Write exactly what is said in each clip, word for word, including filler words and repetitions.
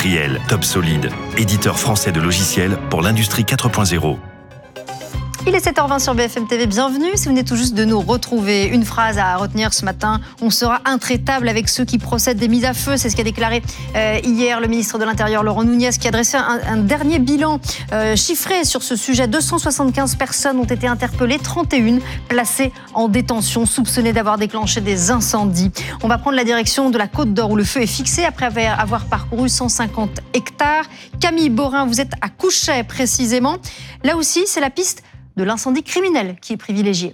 industriel, Top Solid, éditeur français de logiciels pour l'industrie quatre point zéro. Il est sept heures vingt sur B F M T V, bienvenue. Si vous venez tout juste de nous retrouver, une phrase à retenir ce matin: on sera intraitable avec ceux qui procèdent des mises à feu. C'est ce qu'a déclaré euh, hier le ministre de l'Intérieur Laurent Nunez, qui a dressé un, un dernier bilan euh, chiffré sur ce sujet. deux cent soixante-quinze personnes ont été interpellées, trente et une placées en détention, soupçonnées d'avoir déclenché des incendies. On va prendre la direction de la Côte d'Or où le feu est fixé après avoir parcouru cent cinquante hectares. Camille Borin, vous êtes à Couchet précisément. Là aussi, c'est la piste de l'incendie criminel qui est privilégié.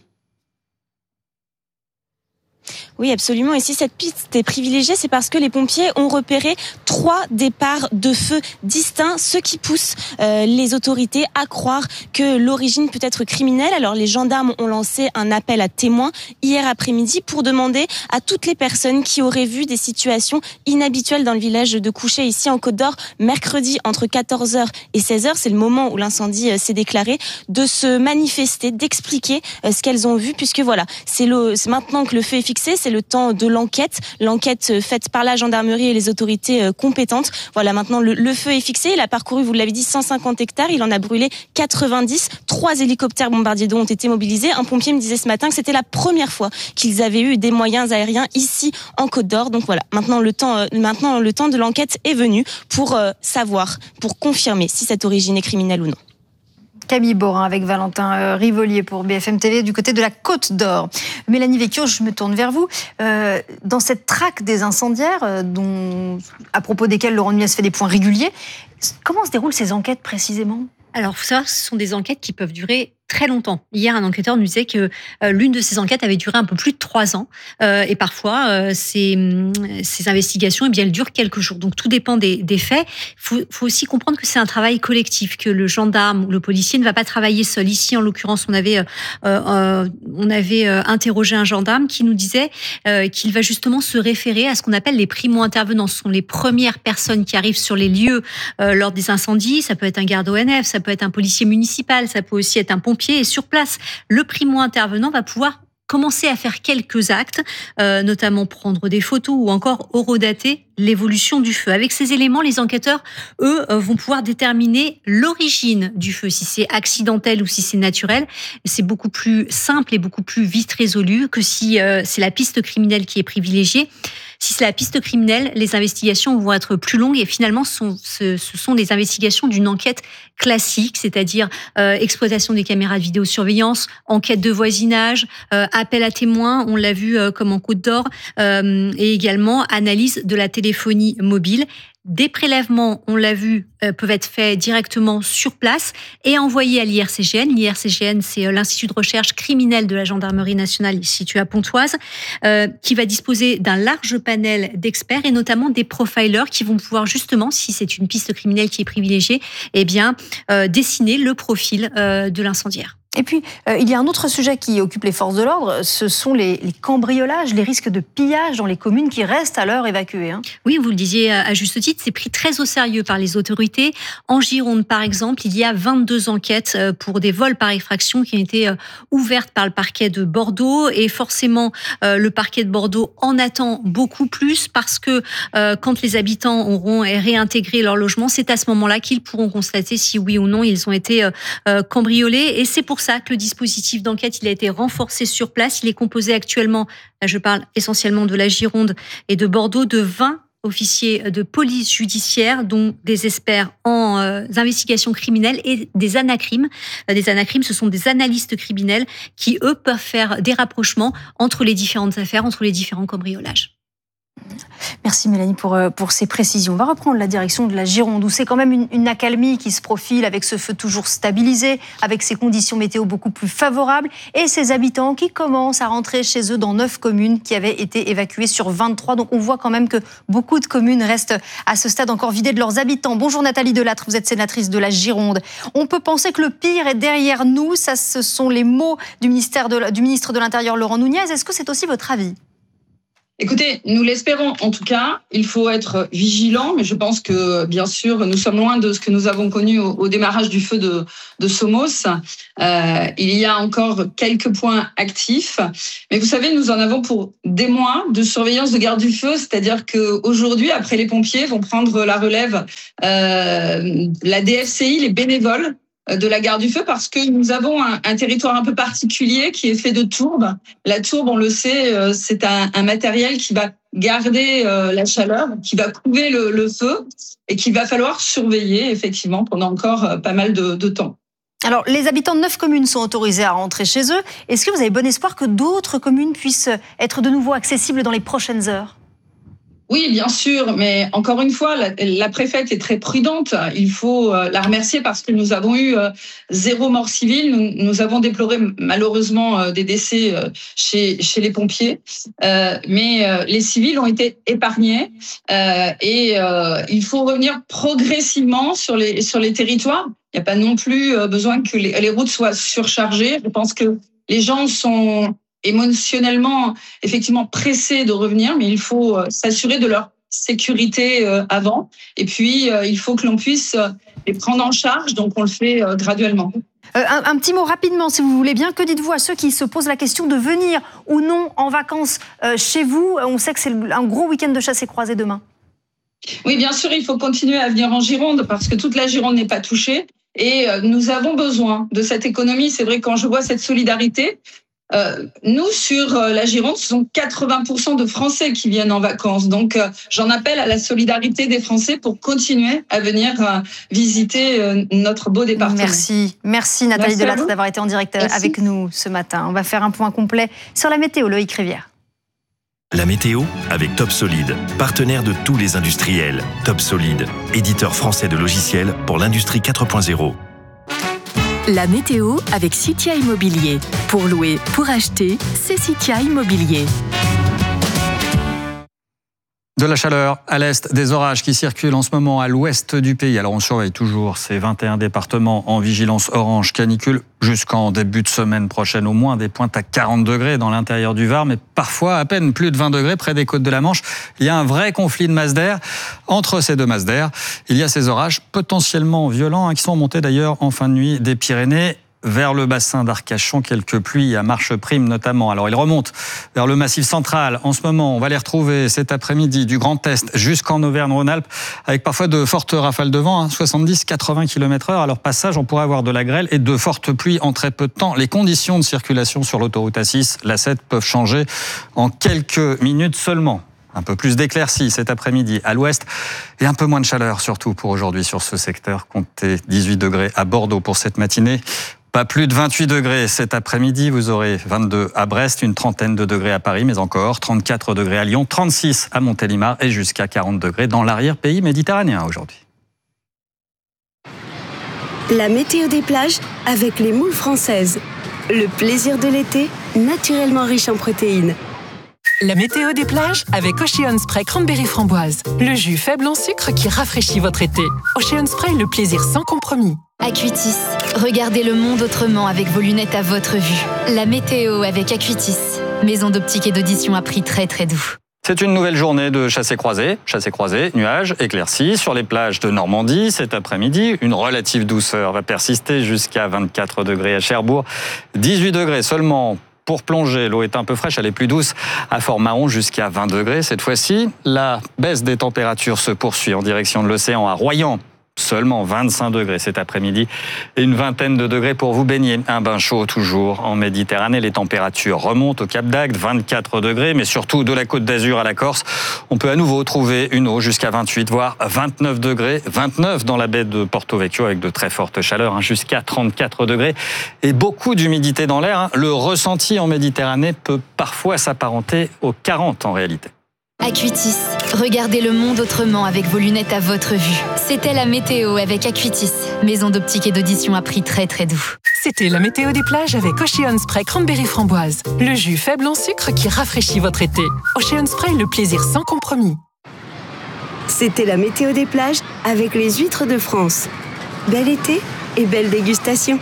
Oui, absolument. Et si cette piste est privilégiée, c'est parce que les pompiers ont repéré trois départs de feu distincts, ce qui pousse euh, les autorités à croire que l'origine peut être criminelle. Alors, les gendarmes ont lancé un appel à témoins hier après-midi pour demander à toutes les personnes qui auraient vu des situations inhabituelles dans le village de Couchet, ici en Côte d'Or, mercredi entre quatorze heures et seize heures, c'est le moment où l'incendie euh, s'est déclaré, de se manifester, d'expliquer euh, ce qu'elles ont vu, puisque voilà, c'est, le, c'est maintenant que le feu est fixé, c'est le temps de l'enquête, l'enquête faite par la gendarmerie et les autorités compétentes. Voilà, maintenant le, le feu est fixé, il a parcouru, vous l'avez dit, cent cinquante hectares, il en a brûlé quatre-vingt-dix, trois hélicoptères bombardiers d'eau ont été mobilisés. Un pompier me disait ce matin que c'était la première fois qu'ils avaient eu des moyens aériens ici en Côte d'Or. Donc voilà, maintenant le temps, euh, maintenant le temps de l'enquête est venu pour euh, savoir, pour confirmer si cette origine est criminelle ou non. Camille Borin avec Valentin Rivolier pour B F M T V du côté de la Côte d'Or. Mélanie Vecchio, je me tourne vers vous. Euh, dans cette traque des incendiaires, euh, dont, à propos desquels Laurent Nunez fait des points réguliers, comment se déroulent ces enquêtes précisément ? Alors, il faut savoir que ce sont des enquêtes qui peuvent durer très longtemps. Hier, un enquêteur nous disait que euh, l'une de ces enquêtes avait duré un peu plus de trois ans. Euh, et parfois, euh, ces, ces investigations, eh bien, elles durent quelques jours. Donc, tout dépend des, des faits. Il faut, faut aussi comprendre que c'est un travail collectif, que le gendarme ou le policier ne va pas travailler seul. Ici, en l'occurrence, on avait, euh, euh, on avait euh, interrogé un gendarme qui nous disait euh, qu'il va justement se référer à ce qu'on appelle les primo-intervenants. Ce sont les premières personnes qui arrivent sur les lieux euh, lors des incendies. Ça peut être un garde O N F, ça peut être un policier municipal, ça peut aussi être un pompier. Et sur place, le primo-intervenant va pouvoir commencer à faire quelques actes, euh, notamment prendre des photos ou encore horodater l'évolution du feu. Avec ces éléments, les enquêteurs, eux, vont pouvoir déterminer l'origine du feu, si c'est accidentel ou si c'est naturel. C'est beaucoup plus simple et beaucoup plus vite résolu que si euh, c'est la piste criminelle qui est privilégiée. Si c'est la piste criminelle, les investigations vont être plus longues et finalement, ce, ce sont des investigations d'une enquête classique, c'est-à-dire euh, exploitation des caméras de vidéosurveillance, enquête de voisinage, euh, appel à témoins, on l'a vu euh, comme en Côte d'Or, euh, et également analyse de la téléphonie mobile. Des prélèvements, on l'a vu, euh, peuvent être faits directement sur place et envoyés à l'I R C G N. L'I R C G N, c'est l'Institut de recherche criminelle de la gendarmerie nationale situé à Pontoise, euh, qui va disposer d'un large panel d'experts et notamment des profilers qui vont pouvoir justement, si c'est une piste criminelle qui est privilégiée, eh bien, euh, dessiner le profil euh, de l'incendiaire. Et puis, euh, il y a un autre sujet qui occupe les forces de l'ordre, ce sont les, les cambriolages, les risques de pillage dans les communes qui restent à l'heure évacuées. Hein. Oui, vous le disiez à juste titre, c'est pris très au sérieux par les autorités. En Gironde, par exemple, il y a vingt-deux enquêtes pour des vols par effraction qui ont été ouvertes par le parquet de Bordeaux. Et forcément, euh, le parquet de Bordeaux en attend beaucoup plus parce que euh, quand les habitants auront réintégré leur logement, c'est à ce moment-là qu'ils pourront constater si oui ou non ils ont été euh, cambriolés. Et c'est pour ça que le dispositif d'enquête il a été renforcé sur place. Il est composé actuellement, là je parle essentiellement de la Gironde et de Bordeaux, de vingt officiers de police judiciaire, dont des experts en euh, investigations criminelles et des anacrimes. Des anacrimes, ce sont des analystes criminels qui, eux, peuvent faire des rapprochements entre les différentes affaires, entre les différents cambriolages. Merci Mélanie pour, pour ces précisions. On va reprendre la direction de la Gironde où c'est quand même une, une accalmie qui se profile avec ce feu toujours stabilisé, avec ces conditions météo beaucoup plus favorables et ces habitants qui commencent à rentrer chez eux dans neuf communes qui avaient été évacuées sur vingt-trois. Donc on voit quand même que beaucoup de communes restent à ce stade encore vidées de leurs habitants. Bonjour Nathalie Delattre, vous êtes sénatrice de la Gironde. On peut penser que le pire est derrière nous, ça ce sont les mots du, ministère de, du ministre de l'Intérieur Laurent Nunez. Est-ce que c'est aussi votre avis ? Écoutez, nous l'espérons en tout cas. Il faut être vigilant, mais je pense que, bien sûr, nous sommes loin de ce que nous avons connu au, au démarrage du feu de, de Somos. Euh, il y a encore quelques points actifs. Mais vous savez, nous en avons pour des mois de surveillance de garde du feu, c'est-à-dire qu'aujourd'hui, après les pompiers vont prendre la relève, euh, la D F C I, les bénévoles de la garde du feu, parce que nous avons un, un territoire un peu particulier qui est fait de tourbe. La tourbe, on le sait, c'est un, un matériel qui va garder euh, la chaleur, qui va couver le, le feu et qu'il va falloir surveiller effectivement pendant encore euh, pas mal de, de temps. Alors, les habitants de neuf communes sont autorisés à rentrer chez eux. Est-ce que vous avez bon espoir que d'autres communes puissent être de nouveau accessibles dans les prochaines heures ? Oui, bien sûr, mais encore une fois, la, la préfète est très prudente. Il faut la remercier parce que nous avons eu zéro mort civile. Nous, nous avons déploré malheureusement des décès chez, chez les pompiers, euh, mais les civils ont été épargnés euh, et euh, il faut revenir progressivement sur les, sur les territoires. Il n'y a pas non plus besoin que les, les routes soient surchargées. Je pense que les gens sont émotionnellement, effectivement, pressés de revenir, mais il faut s'assurer de leur sécurité avant. Et puis, il faut que l'on puisse les prendre en charge, donc on le fait graduellement. Euh, un, un petit mot rapidement, si vous voulez bien. Que dites-vous à ceux qui se posent la question de venir ou non en vacances euh, chez vous ? On sait que c'est un gros week-end de chasse et croisée demain. Oui, bien sûr, il faut continuer à venir en Gironde parce que toute la Gironde n'est pas touchée. Et nous avons besoin de cette économie. C'est vrai, quand je vois cette solidarité, Euh, nous, sur euh, la Gironde, ce sont quatre-vingts pour cent de Français qui viennent en vacances. Donc, euh, j'en appelle à la solidarité des Français pour continuer à venir euh, visiter euh, notre beau département. Merci. Merci Nathalie Delattre d'avoir été en direct Merci. avec nous ce matin. On va faire un point complet sur la météo, Loïc Rivière. La météo avec Top Solide, partenaire de tous les industriels. Top Solide, éditeur français de logiciels pour l'industrie quatre point zéro. La météo avec Citia Immobilier. Pour louer, pour acheter, c'est Citia Immobilier. De la chaleur à l'est, des orages qui circulent en ce moment à l'ouest du pays. Alors on surveille toujours ces vingt et un départements en vigilance orange canicule jusqu'en début de semaine prochaine. Au moins des pointes à quarante degrés dans l'intérieur du Var, mais parfois à peine plus de vingt degrés près des côtes de la Manche. Il y a un vrai conflit de masse d'air. Entre ces deux masses d'air, il y a ces orages potentiellement violents hein, qui sont montés d'ailleurs en fin de nuit des Pyrénées vers le bassin d'Arcachon, quelques pluies à marche prime notamment. Alors ils remontent vers le Massif central. En ce moment, on va les retrouver cet après-midi du Grand Est jusqu'en Auvergne-Rhône-Alpes, avec parfois de fortes rafales de vent, hein, soixante-dix à quatre-vingts kilomètres heure. À leur passage, on pourrait avoir de la grêle et de fortes pluies en très peu de temps. Les conditions de circulation sur l'autoroute A six, l'A sept peuvent changer en quelques minutes seulement. Un peu plus d'éclaircies cet après-midi à l'ouest et un peu moins de chaleur surtout pour aujourd'hui sur ce secteur. Comptez dix-huit degrés à Bordeaux pour cette matinée. Pas plus de vingt-huit degrés cet après-midi, vous aurez vingt-deux à Brest, une trentaine de degrés à Paris, mais encore trente-quatre degrés à Lyon, trente-six à Montélimar et jusqu'à quarante degrés dans l'arrière-pays méditerranéen aujourd'hui. La météo des plages avec les moules françaises. Le plaisir de l'été, naturellement riche en protéines. La météo des plages avec Ocean Spray Cranberry Framboise. Le jus faible en sucre qui rafraîchit votre été. Ocean Spray, le plaisir sans compromis. Acuitis. Regardez le monde autrement avec vos lunettes à votre vue. La météo avec Acuitis. Maison d'optique et d'audition à prix très très doux. C'est une nouvelle journée de chassé-croisé. Chassé-croisé, nuages, éclaircies sur les plages de Normandie cet après-midi. Une relative douceur va persister jusqu'à vingt-quatre degrés à Cherbourg. dix-huit degrés seulement pour plonger. L'eau est un peu fraîche, elle est plus douce à Fort-Mahon jusqu'à vingt degrés. Cette fois-ci, la baisse des températures se poursuit en direction de l'océan à Royan. Seulement vingt-cinq degrés cet après-midi et une vingtaine de degrés pour vous baigner. Un bain chaud toujours en Méditerranée. Les températures remontent au Cap d'Agde, vingt-quatre degrés, mais surtout de la Côte d'Azur à la Corse. On peut à nouveau trouver une eau jusqu'à vingt-huit, voire vingt-neuf degrés. vingt-neuf dans la baie de Porto Vecchio avec de très fortes chaleurs, hein, jusqu'à trente-quatre degrés. Et beaucoup d'humidité dans l'air. Hein. Le ressenti en Méditerranée peut parfois s'apparenter aux quarante en réalité. Acuitis. Regardez le monde autrement avec vos lunettes à votre vue. C'était la météo avec Acuitis. Maison d'optique et d'audition à prix très très doux. C'était la météo des plages avec Ocean Spray Cranberry Framboise. Le jus faible en sucre qui rafraîchit votre été. Ocean Spray, le plaisir sans compromis. C'était la météo des plages avec les huîtres de France. Bel été et belle dégustation.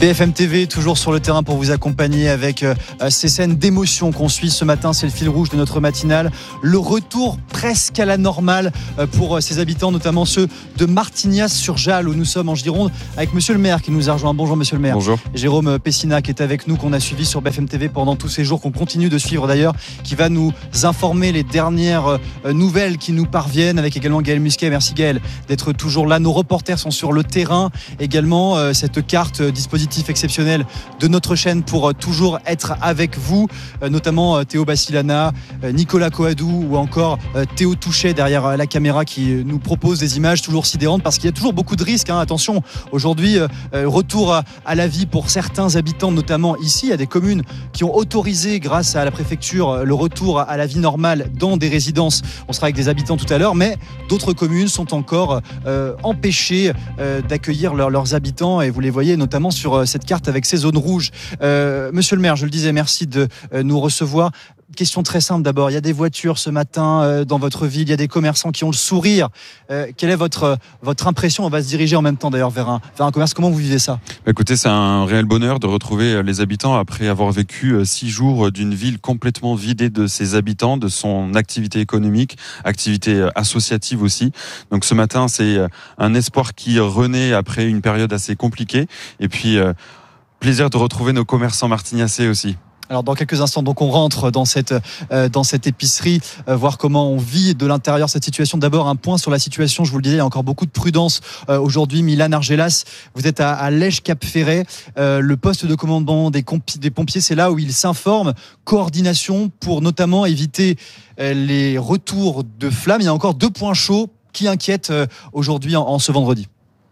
B F M T V, toujours sur le terrain pour vous accompagner avec euh, ces scènes d'émotion qu'on suit ce matin. C'est le fil rouge de notre matinale. Le retour presque à la normale euh, pour euh, ses habitants, notamment ceux de Martignas-sur-Jalles, où nous sommes en Gironde, avec monsieur le maire qui nous a rejoint. Bonjour monsieur le maire. Bonjour. Jérôme Pessina qui est avec nous, qu'on a suivi sur B F M T V pendant tous ces jours, qu'on continue de suivre d'ailleurs, qui va nous informer les dernières euh, nouvelles qui nous parviennent, avec également Gaël Musquet. Merci Gaël d'être toujours là. Nos reporters sont sur le terrain. Également euh, cette carte euh, dispositive exceptionnel de notre chaîne pour euh, toujours être avec vous, euh, notamment euh, Théo Bassilana, euh, Nicolas Coadou ou encore euh, Théo Touchet derrière euh, la caméra qui euh, nous propose des images toujours sidérantes parce qu'il y a toujours beaucoup de risques. Hein. Attention, aujourd'hui, euh, retour à, à la vie pour certains habitants, notamment ici. Il y a des communes qui ont autorisé, grâce à la préfecture, le retour à la vie normale dans des résidences. On sera avec des habitants tout à l'heure, mais d'autres communes sont encore euh, empêchées euh, d'accueillir leur, leurs habitants et vous les voyez notamment sur cette carte avec ces zones rouges. Euh, monsieur le maire, je le disais, merci de euh, nous recevoir. Question très simple d'abord, il y a des voitures ce matin euh, dans votre ville, il y a des commerçants qui ont le sourire. Euh, quelle est votre, votre impression ? On va se diriger en même temps d'ailleurs vers un, vers un commerce. Comment vous vivez ça ? Bah écoutez, c'est un réel bonheur de retrouver les habitants après avoir vécu six jours d'une ville complètement vidée de ses habitants, de son activité économique, activité associative aussi. Donc ce matin, c'est un espoir qui renaît après une période assez compliquée. Et puis, euh, plaisir de retrouver nos commerçants martignassais aussi. Alors dans quelques instants, donc on rentre dans cette euh, dans cette épicerie, euh, voir comment on vit de l'intérieur cette situation. D'abord un point sur la situation. Je vous le disais, il y a encore beaucoup de prudence euh, aujourd'hui. Milan Argelas, vous êtes à, à Lège-Cap-Ferret, euh, le poste de commandement des, compi- des pompiers, c'est là où ils s'informent. Coordination pour notamment éviter euh, les retours de flammes. Il y a encore deux points chauds qui inquiètent euh, aujourd'hui en, en ce vendredi.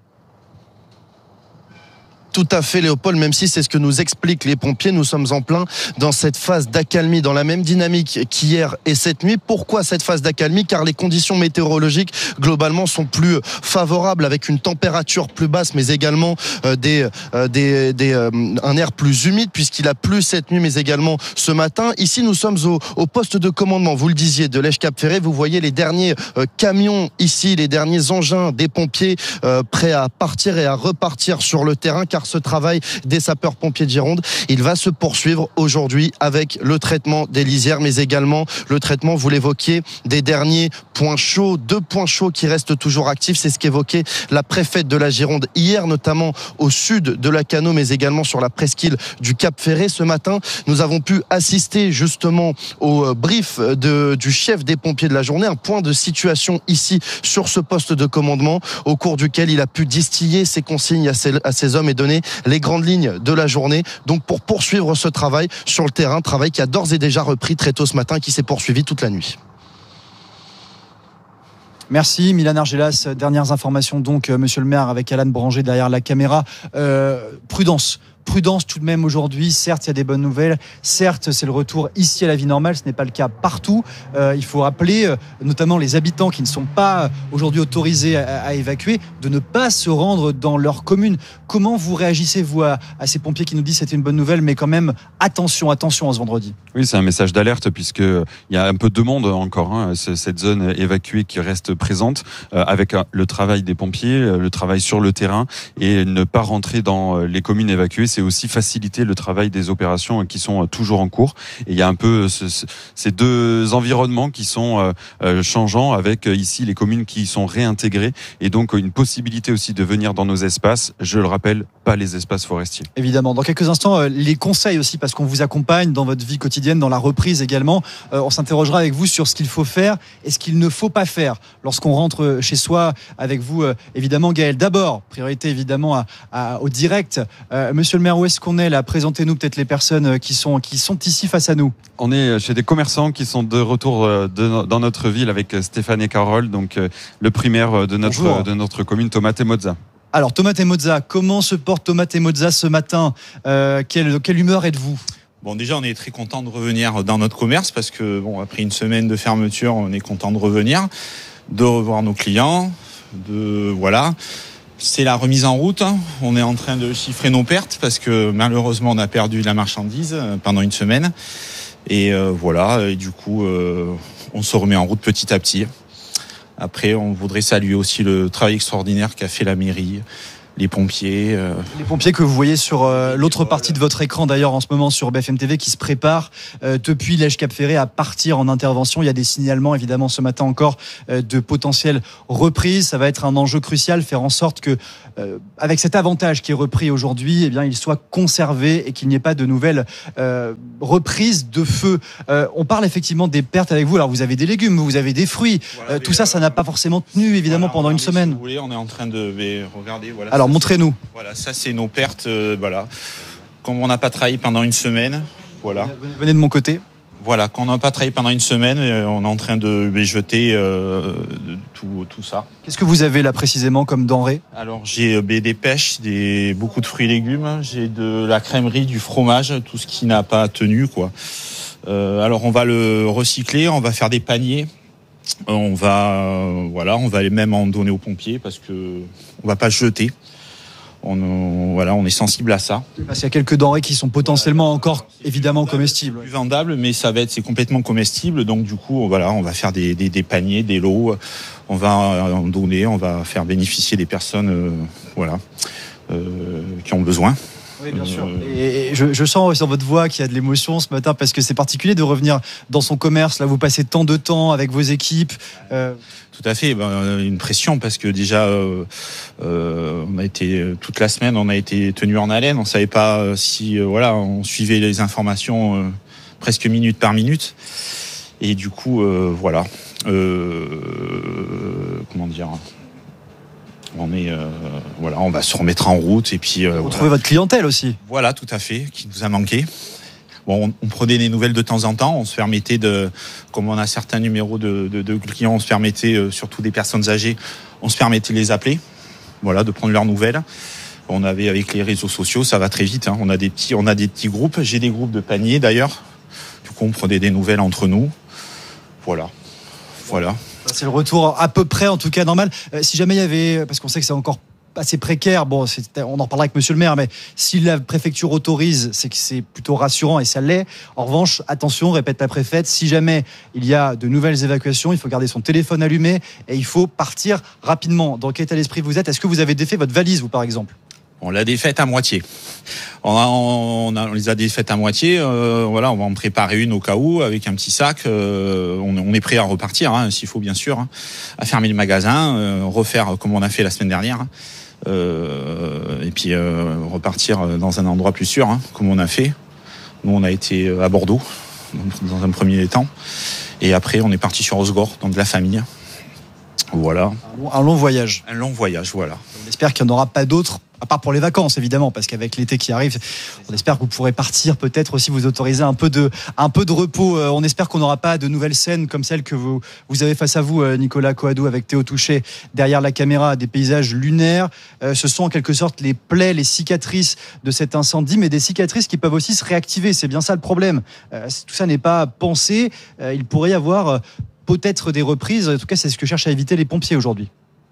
Tout à fait, Léopold, même si c'est ce que nous expliquent les pompiers, nous sommes en plein dans cette phase d'accalmie, dans la même dynamique qu'hier et cette nuit. Pourquoi cette phase d'accalmie ? Car les conditions météorologiques, globalement, sont plus favorables, avec une température plus basse, mais également euh, des, euh, des, des, euh, un air plus humide, puisqu'il a plu cette nuit, mais également ce matin. Ici, nous sommes au, au poste de commandement, vous le disiez, de Lège-Cap-Ferret. Vous voyez les derniers euh, camions ici, les derniers engins des pompiers euh, prêts à partir et à repartir sur le terrain, car ce travail des sapeurs-pompiers de Gironde, il va se poursuivre aujourd'hui avec le traitement des lisières, mais également le traitement, vous l'évoquiez, des derniers points chauds, deux points chauds qui restent toujours actifs. C'est ce qu'évoquait la préfète de la Gironde hier, notamment au sud de la Cano, mais également sur la presqu'île du Cap-Ferret. Ce matin, nous avons pu assister justement au brief de, du chef des pompiers de la journée, un point de situation ici sur ce poste de commandement, au cours duquel il a pu distiller ses consignes à ses, à ses hommes et donner les grandes lignes de la journée, donc pour poursuivre ce travail sur le terrain, travail qui a d'ores et déjà repris très tôt ce matin, qui s'est poursuivi toute la nuit. Merci Milan Argelas. Dernières informations donc, monsieur le maire, avec Alan Branger derrière la caméra. Euh, prudence. Prudence tout de même aujourd'hui. Certes, il y a des bonnes nouvelles. Certes, c'est le retour ici à la vie normale. Ce n'est pas le cas partout. Euh, il faut rappeler, euh, notamment les habitants qui ne sont pas euh, aujourd'hui autorisés à, à évacuer, de ne pas se rendre dans leur commune. Comment vous réagissez, vous, à, à ces pompiers qui nous disent que c'était une bonne nouvelle, mais quand même, attention, attention à ce vendredi. Oui, c'est un message d'alerte, puisqu'il y a un peu de monde encore, hein, cette zone évacuée qui reste présente, euh, avec le travail des pompiers, le travail sur le terrain, et ne pas rentrer dans les communes évacuées. C'est aussi faciliter le travail des opérations qui sont toujours en cours. Et il y a un peu ce, ce, ces deux environnements qui sont euh, changeants, avec ici les communes qui sont réintégrées, et donc une possibilité aussi de venir dans nos espaces. Je le rappelle, pas les espaces forestiers. Évidemment. Dans quelques instants, les conseils aussi, parce qu'on vous accompagne dans votre vie quotidienne, dans la reprise également. Euh, on s'interrogera avec vous sur ce qu'il faut faire et ce qu'il ne faut pas faire lorsqu'on rentre chez soi. Avec vous, euh, évidemment, Gaël. D'abord, priorité évidemment à, à, au direct. Euh, monsieur le maire, où est-ce qu'on est là ? Présentez-nous peut-être les personnes qui sont, qui sont ici face à nous. On est chez des commerçants qui sont de retour de, dans notre ville, avec Stéphane et Carole, donc le primaire de notre, de notre commune, Tomate et Mozza. Alors, Tomate et Mozza, comment se porte Tomate et Mozza ce matin ? euh, quelle, quelle humeur êtes-vous ? Bon, déjà, on est très content de revenir dans notre commerce, parce que, bon, après une semaine de fermeture, on est content de revenir, de revoir nos clients, de, voilà. C'est la remise en route. On est en train de chiffrer nos pertes, parce que malheureusement, on a perdu de la marchandise pendant une semaine. Et euh, voilà, et du coup, euh, on se remet en route petit à petit. Après, on voudrait saluer aussi le travail extraordinaire qu'a fait la mairie, les pompiers. Euh... Les pompiers que vous voyez sur euh, l'autre partie de votre écran d'ailleurs en ce moment sur B F M T V qui se préparent euh, depuis Lège-Cap-Ferré à partir en intervention. Il y a des signalements évidemment ce matin encore euh, de potentielles reprises. Ça va être un enjeu crucial, faire en sorte que euh, avec cet avantage qui est repris aujourd'hui, eh bien, il soit conservé et qu'il n'y ait pas de nouvelles euh, reprises de feu. Euh, on parle effectivement des pertes avec vous. Alors vous avez des légumes, vous avez des fruits. Voilà, euh, tout ça, ça n'a pas forcément tenu évidemment voilà, pendant une semaine. Si vous voulez, on est en train de mais, regardez. Voilà. Alors montrez-nous. Voilà, ça c'est nos pertes. Euh, voilà, comme on n'a pas travaillé pendant une semaine, voilà. Venez de mon côté. Voilà, quand on n'a pas travaillé pendant une semaine, on est en train de jeter euh, tout, tout ça. Qu'est-ce que vous avez là précisément comme denrées ? Alors j'ai des pêches, des, beaucoup de fruits et légumes, j'ai de la crèmerie, du fromage, tout ce qui n'a pas tenu, quoi. Euh, alors on va le recycler, on va faire des paniers, on va, euh, voilà, on va même en donner aux pompiers parce que on va pas jeter. On, on, voilà, on est sensible à ça. Parce qu'il y a quelques denrées qui sont potentiellement voilà, encore évidemment comestibles. Plus vendables, mais ça va être c'est complètement comestible. Donc du coup, voilà, on va faire des, des, des paniers, des lots. On va en donner, on va faire bénéficier des personnes, euh, voilà, euh, qui ont besoin. Oui, bien sûr. Et je, je sens sur votre voix qu'il y a de l'émotion ce matin parce que c'est particulier de revenir dans son commerce. Là, vous passez tant de temps avec vos équipes. Euh... Tout à fait. Ben, une pression parce que déjà, euh, euh, on a été toute la semaine, on a été tenu en haleine. On savait pas si, euh, voilà, on suivait les informations euh, presque minute par minute. Et du coup, euh, voilà. Euh, comment dire? On est, euh, voilà, on va se remettre en route et puis. Euh, Vous voilà. trouvez votre clientèle aussi. Voilà, tout à fait, qui nous a manqué. Bon, on, on prenait des nouvelles de temps en temps. On se permettait de, comme on a certains numéros de, de, de clients, on se permettait, euh, surtout des personnes âgées, on se permettait de les appeler, voilà, de prendre leurs nouvelles. On avait avec les réseaux sociaux, ça va très vite. Hein. On a des petits, on a des petits groupes. J'ai des groupes de paniers d'ailleurs. Du coup, on prenait des nouvelles entre nous. Voilà, voilà. C'est le retour à peu près, en tout cas, normal. Euh, si jamais il y avait, parce qu'on sait que c'est encore assez précaire, bon, c'est, on en reparlera avec monsieur le maire, mais si la préfecture autorise, c'est que c'est plutôt rassurant et ça l'est. En revanche, attention, répète la préfète, si jamais il y a de nouvelles évacuations, il faut garder son téléphone allumé et il faut partir rapidement. Dans quel état d'esprit vous êtes ? Est-ce que vous avez défait votre valise, vous, par exemple ? On l'a défaite à moitié. On, a, on, a, on les a défaites à moitié. Euh, voilà, on va en préparer une au cas où avec un petit sac. Euh, on, on est prêt à repartir, hein, s'il faut bien sûr, hein, à fermer le magasin, euh, refaire comme on a fait la semaine dernière, hein, euh, et puis euh, repartir dans un endroit plus sûr, hein, comme on a fait. Nous, on a été à Bordeaux dans un premier temps, et après on est parti sur Osgore, dans de la famille. Voilà. Un long voyage. Un long voyage, voilà. On espère qu'il n'y en aura pas d'autres, à part pour les vacances, évidemment, parce qu'avec l'été qui arrive, on espère que vous pourrez partir, peut-être aussi vous autoriser un peu de, un peu de repos. Euh, on espère qu'on n'aura pas de nouvelles scènes comme celles que vous, vous avez face à vous, euh, Nicolas Coadou, avec Théo Touchet, derrière la caméra, des paysages lunaires. Euh, ce sont en quelque sorte les plaies, les cicatrices de cet incendie, mais des cicatrices qui peuvent aussi se réactiver. C'est bien ça le problème. Euh, tout ça n'est pas pensé. Euh, il pourrait y avoir euh, peut-être des reprises. En tout cas, c'est ce que cherchent à éviter les pompiers aujourd'hui.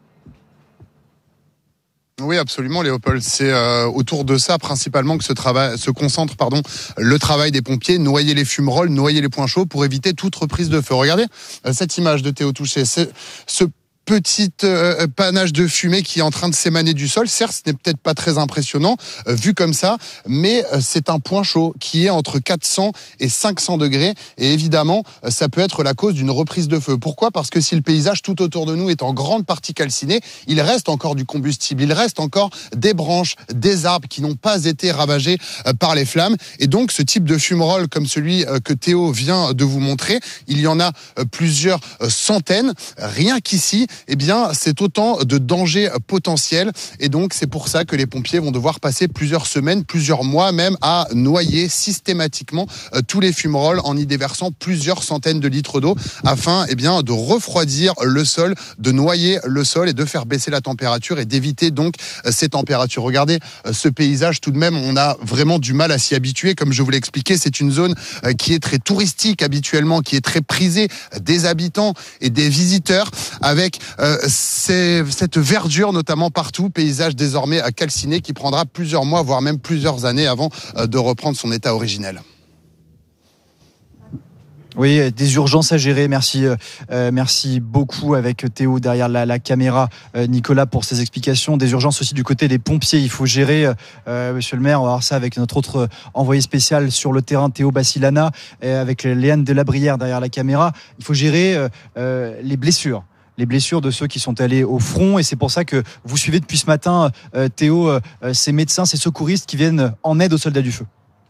Oui, absolument, Léopold. C'est euh, autour de ça principalement que se, travail, se concentre pardon, le travail des pompiers, noyer les fumerolles, noyer les points chauds pour éviter toute reprise de feu. Regardez euh, cette image de Théo Touchet. C'est ce petit euh, panache de fumée qui est en train de s'émaner du sol. Certes, ce n'est peut-être pas très impressionnant euh, vu comme ça, mais euh, c'est un point chaud qui est entre quatre cents et cinq cents degrés. Et évidemment, euh, ça peut être la cause d'une reprise de feu. Pourquoi ? Parce que si le paysage tout autour de nous est en grande partie calciné, il reste encore du combustible, il reste encore des branches, des arbres qui n'ont pas été ravagés euh, par les flammes. Et donc, ce type de fumerolles comme celui euh, que Théo vient de vous montrer, il y en a euh, plusieurs euh, centaines. Rien qu'ici, eh bien, c'est autant de dangers potentiels. Et donc, c'est pour ça que les pompiers vont devoir passer plusieurs semaines, plusieurs mois même, à noyer systématiquement euh, tous les fumerolles en y déversant plusieurs centaines de litres d'eau afin, eh bien, de refroidir le sol, de noyer le sol et de faire baisser la température et d'éviter donc euh, ces températures. Regardez euh, ce paysage tout de même, on a vraiment du mal à s'y habituer. Comme je vous l'ai expliqué, c'est une zone euh, qui est très touristique habituellement, qui est très prisée des habitants et des visiteurs avec Euh, c'est cette verdure notamment partout, paysage désormais à calciner qui prendra plusieurs mois, voire même plusieurs années avant euh, de reprendre son état originel. Oui, des urgences à gérer. Merci, euh, merci beaucoup avec Théo derrière la, la caméra, euh, Nicolas pour ces explications. Des urgences aussi du côté des pompiers. Il faut gérer, euh, Monsieur le Maire. On va voir ça avec notre autre envoyé spécial sur le terrain, Théo Bassilana, et avec Léane Delabrière derrière la caméra. Il faut gérer euh, les blessures. les blessures de ceux qui sont allés au front. Et c'est pour ça que vous suivez depuis ce matin, euh, Théo, euh, ces médecins, ces secouristes qui viennent en aide aux soldats du feu.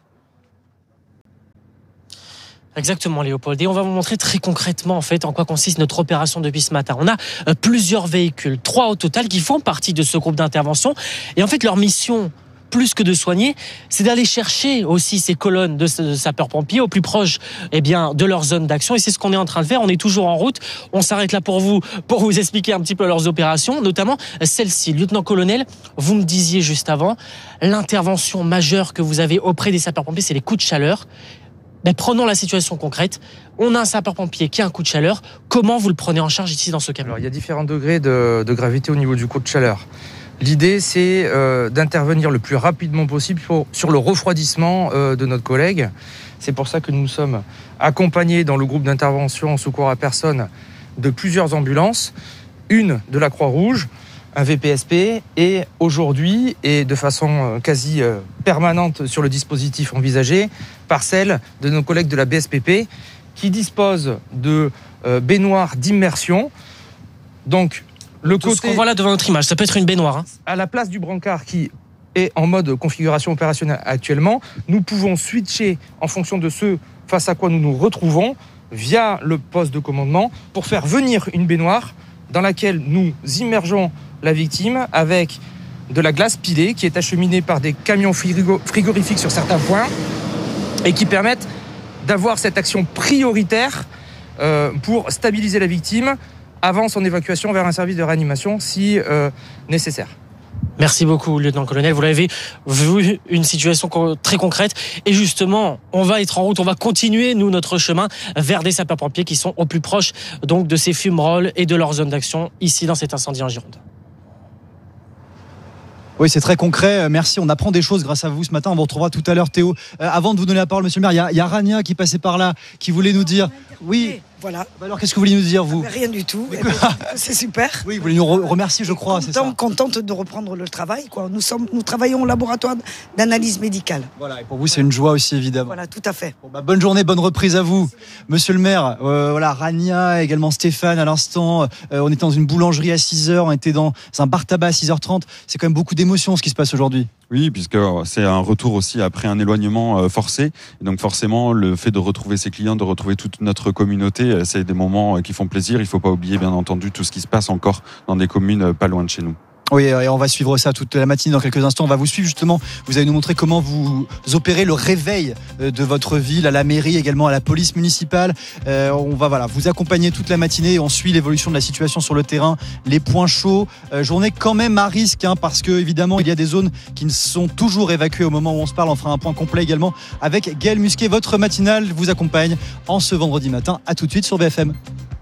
Exactement, Léopold. Et on va vous montrer très concrètement en fait en quoi consiste notre opération depuis ce matin. On a euh, plusieurs véhicules, trois au total, qui font partie de ce groupe d'intervention. Et en fait, leur mission, plus que de soigner, c'est d'aller chercher aussi ces colonnes de sapeurs-pompiers au plus proche eh bien, de leur zone d'action. Et c'est ce qu'on est en train de faire. On est toujours en route. On s'arrête là pour vous, pour vous expliquer un petit peu leurs opérations, notamment celle-ci. Lieutenant-colonel, vous me disiez juste avant, l'intervention majeure que vous avez auprès des sapeurs-pompiers, c'est les coups de chaleur. Mais prenons la situation concrète. On a un sapeur-pompier qui a un coup de chaleur. Comment vous le prenez en charge ici dans ce camion ? Alors, il y a différents degrés de, de gravité au niveau du coup de chaleur. L'idée, c'est euh, d'intervenir le plus rapidement possible pour, sur le refroidissement euh, de notre collègue. C'est pour ça que nous sommes accompagnés dans le groupe d'intervention en secours à personne de plusieurs ambulances. Une de la Croix-Rouge, un V P S P, et aujourd'hui, et de façon quasi permanente sur le dispositif envisagé, par celle de nos collègues de la B S P P, qui disposent de euh, baignoires d'immersion. Donc, le Tout côté... ce qu'on voit là devant notre image, ça peut être une baignoire. Hein. À la place du brancard qui est en mode configuration opérationnelle actuellement, nous pouvons switcher en fonction de ce face à quoi nous nous retrouvons, via le poste de commandement, pour faire venir une baignoire dans laquelle nous immergeons la victime avec de la glace pilée qui est acheminée par des camions frigo- frigorifiques sur certains points et qui permettent d'avoir cette action prioritaire euh, pour stabiliser la victime avant son évacuation vers un service de réanimation si euh, nécessaire. Merci beaucoup, lieutenant-colonel. Vous l'avez vu, une situation très concrète. Et justement, on va être en route, on va continuer, nous, notre chemin vers des sapeurs-pompiers qui sont au plus proche donc, de ces fumerolles et de leur zone d'action ici dans cet incendie en Gironde. Oui, c'est très concret. Merci. On apprend des choses grâce à vous ce matin. On vous retrouvera tout à l'heure, Théo. Euh, avant de vous donner la parole, monsieur le maire, il y a, il y a Rania qui passait par là, qui voulait nous dire... Oui. Voilà. Alors, qu'est-ce que vous voulez nous dire, vous ? Rien du tout. C'est super. Oui, vous voulez nous re- remercier, je crois, c'est ça. Contente de reprendre le travail, quoi. Nous, sommes, nous travaillons au laboratoire d'analyse médicale. Voilà, et pour vous, c'est une joie aussi, évidemment. Voilà, tout à fait. Bon, bah, bonne journée, bonne reprise à vous. Monsieur le maire, euh, voilà, Rania, également Stéphane à l'instant. Euh, on était dans une boulangerie à six heures, on était dans un bar tabac à six heures trente. C'est quand même beaucoup d'émotions, ce qui se passe aujourd'hui. Oui, puisque c'est un retour aussi après un éloignement forcé. Et donc forcément, le fait de retrouver ses clients, de retrouver toute notre communauté, c'est des moments qui font plaisir. Il ne faut pas oublier, bien entendu, tout ce qui se passe encore dans des communes pas loin de chez nous. Oui, et on va suivre ça toute la matinée. Dans quelques instants, on va vous suivre justement. Vous allez nous montrer comment vous opérez le réveil de votre ville à la mairie, également à la police municipale. Euh, on va voilà, vous accompagner toute la matinée et on suit l'évolution de la situation sur le terrain, les points chauds. Euh, journée quand même à risque, hein, parce que évidemment, il y a des zones qui ne sont toujours évacuées au moment où on se parle. On fera un point complet également avec Gaël Musquet. Votre matinale vous accompagne en ce vendredi matin. À tout de suite sur B F M.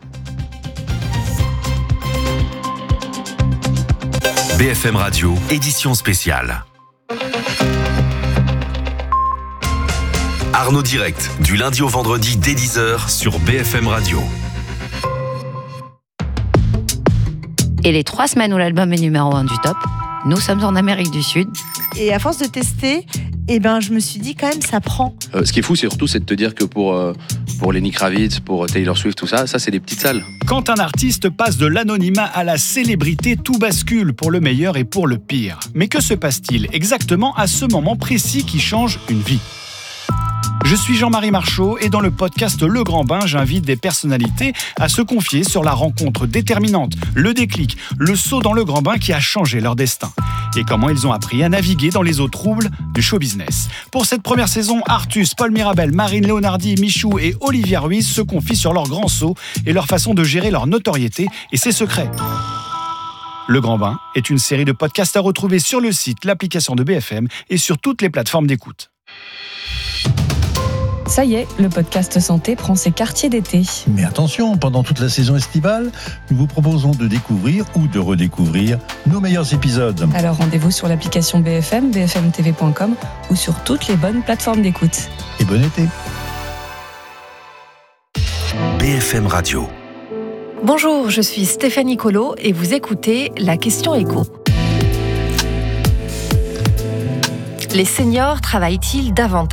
B F M Radio, édition spéciale. Arnaud Direct, du lundi au vendredi dès dix heures sur B F M Radio. Et les trois semaines où l'album est numéro un du top, nous sommes en Amérique du Sud. Et à force de tester, eh ben, je me suis dit quand même, ça prend. Euh, ce qui est fou, c'est surtout c'est de te dire que pour, euh, pour Lenny Kravitz, pour Taylor Swift, tout ça, ça c'est des petites salles. Quand un artiste passe de l'anonymat à la célébrité, tout bascule pour le meilleur et pour le pire. Mais que se passe-t-il exactement à ce moment précis qui change une vie ? Je suis Jean-Marie Marchaud et dans le podcast Le Grand Bain, j'invite des personnalités à se confier sur la rencontre déterminante, le déclic, le saut dans le grand bain qui a changé leur destin et comment ils ont appris à naviguer dans les eaux troubles du show business. Pour cette première saison, Artus, Paul Mirabel, Marine Leonardi, Michou et Olivia Ruiz se confient sur leur grand saut et leur façon de gérer leur notoriété et ses secrets. Le Grand Bain est une série de podcasts à retrouver sur le site, l'application de B F M et sur toutes les plateformes d'écoute. Ça y est, le podcast santé prend ses quartiers d'été. Mais attention, pendant toute la saison estivale, nous vous proposons de découvrir ou de redécouvrir nos meilleurs épisodes. Alors rendez-vous sur l'application B F M, b f m t v point com ou sur toutes les bonnes plateformes d'écoute. Et bon été. B F M Radio. Bonjour, je suis Stéphanie Colo et vous écoutez La Question Éco. Les seniors travaillent-ils davantage ?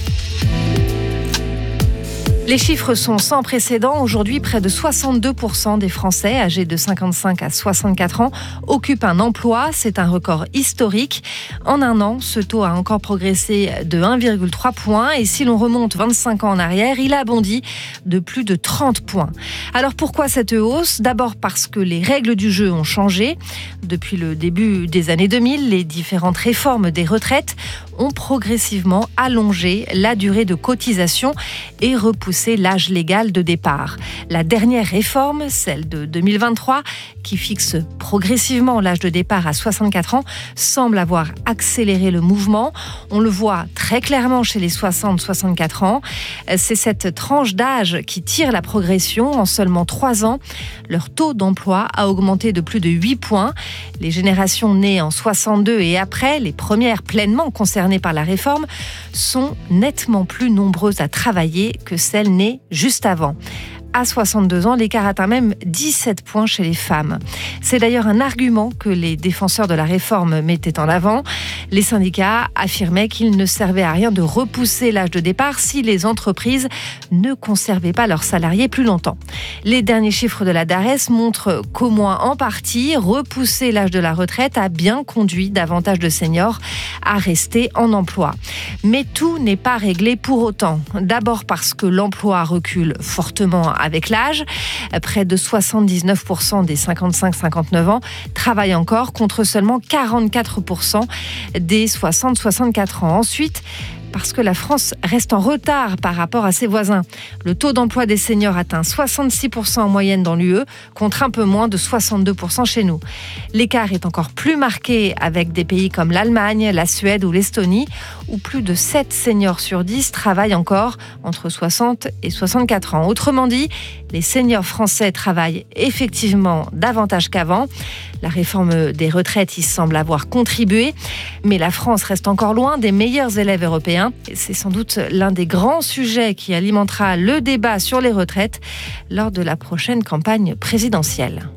Les chiffres sont sans précédent. Aujourd'hui, près de soixante-deux pour cent des Français âgés de cinquante-cinq à soixante-quatre ans occupent un emploi. C'est un record historique. En un an, ce taux a encore progressé de un virgule trois points. Et si l'on remonte vingt-cinq ans en arrière, il a bondi de plus de trente points. Alors pourquoi cette hausse ? D'abord parce que les règles du jeu ont changé. Depuis le début des années deux mille, les différentes réformes des retraites ont progressivement allongé la durée de cotisation et repoussé l'âge légal de départ. La dernière réforme, celle de deux mille vingt-trois, qui fixe progressivement l'âge de départ à soixante-quatre ans, semble avoir accéléré le mouvement. On le voit très clairement chez les soixante à soixante-quatre ans. C'est cette tranche d'âge qui tire la progression. En seulement trois ans, leur taux d'emploi a augmenté de plus de huit points. Les générations nées en soixante-deux et après, les premières pleinement concernées par la réforme, sont nettement plus nombreuses à travailler que celles nées juste avant. À soixante-deux ans, l'écart atteint même dix-sept points chez les femmes. C'est d'ailleurs un argument que les défenseurs de la réforme mettaient en avant. Les syndicats affirmaient qu'il ne servait à rien de repousser l'âge de départ si les entreprises ne conservaient pas leurs salariés plus longtemps. Les derniers chiffres de la DARES montrent qu'au moins en partie, repousser l'âge de la retraite a bien conduit davantage de seniors à rester en emploi. Mais tout n'est pas réglé pour autant. D'abord parce que l'emploi recule fortement avec l'âge. Près de soixante-dix-neuf pour cent des cinquante-cinq à cinquante-neuf ans travaillent encore, contre seulement quarante-quatre pour cent des soixante à soixante-quatre ans. Ensuite, parce que la France reste en retard par rapport à ses voisins. Le taux d'emploi des seniors atteint soixante-six pour cent en moyenne dans l'U E, contre un peu moins de soixante-deux pour cent chez nous. L'écart est encore plus marqué avec des pays comme l'Allemagne, la Suède ou l'Estonie, où plus de sept seniors sur dix travaillent encore entre soixante et soixante-quatre ans. Autrement dit, les seniors français travaillent effectivement davantage qu'avant. La réforme des retraites y semble avoir contribué, mais la France reste encore loin des meilleurs élèves européens. Et c'est sans doute l'un des grands sujets qui alimentera le débat sur les retraites lors de la prochaine campagne présidentielle.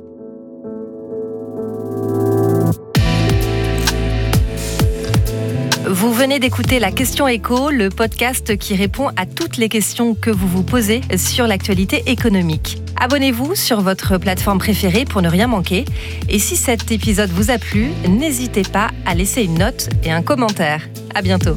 Vous venez d'écouter La Question Éco, le podcast qui répond à toutes les questions que vous vous posez sur l'actualité économique. Abonnez-vous sur votre plateforme préférée pour ne rien manquer. Et si cet épisode vous a plu, n'hésitez pas à laisser une note et un commentaire. À bientôt.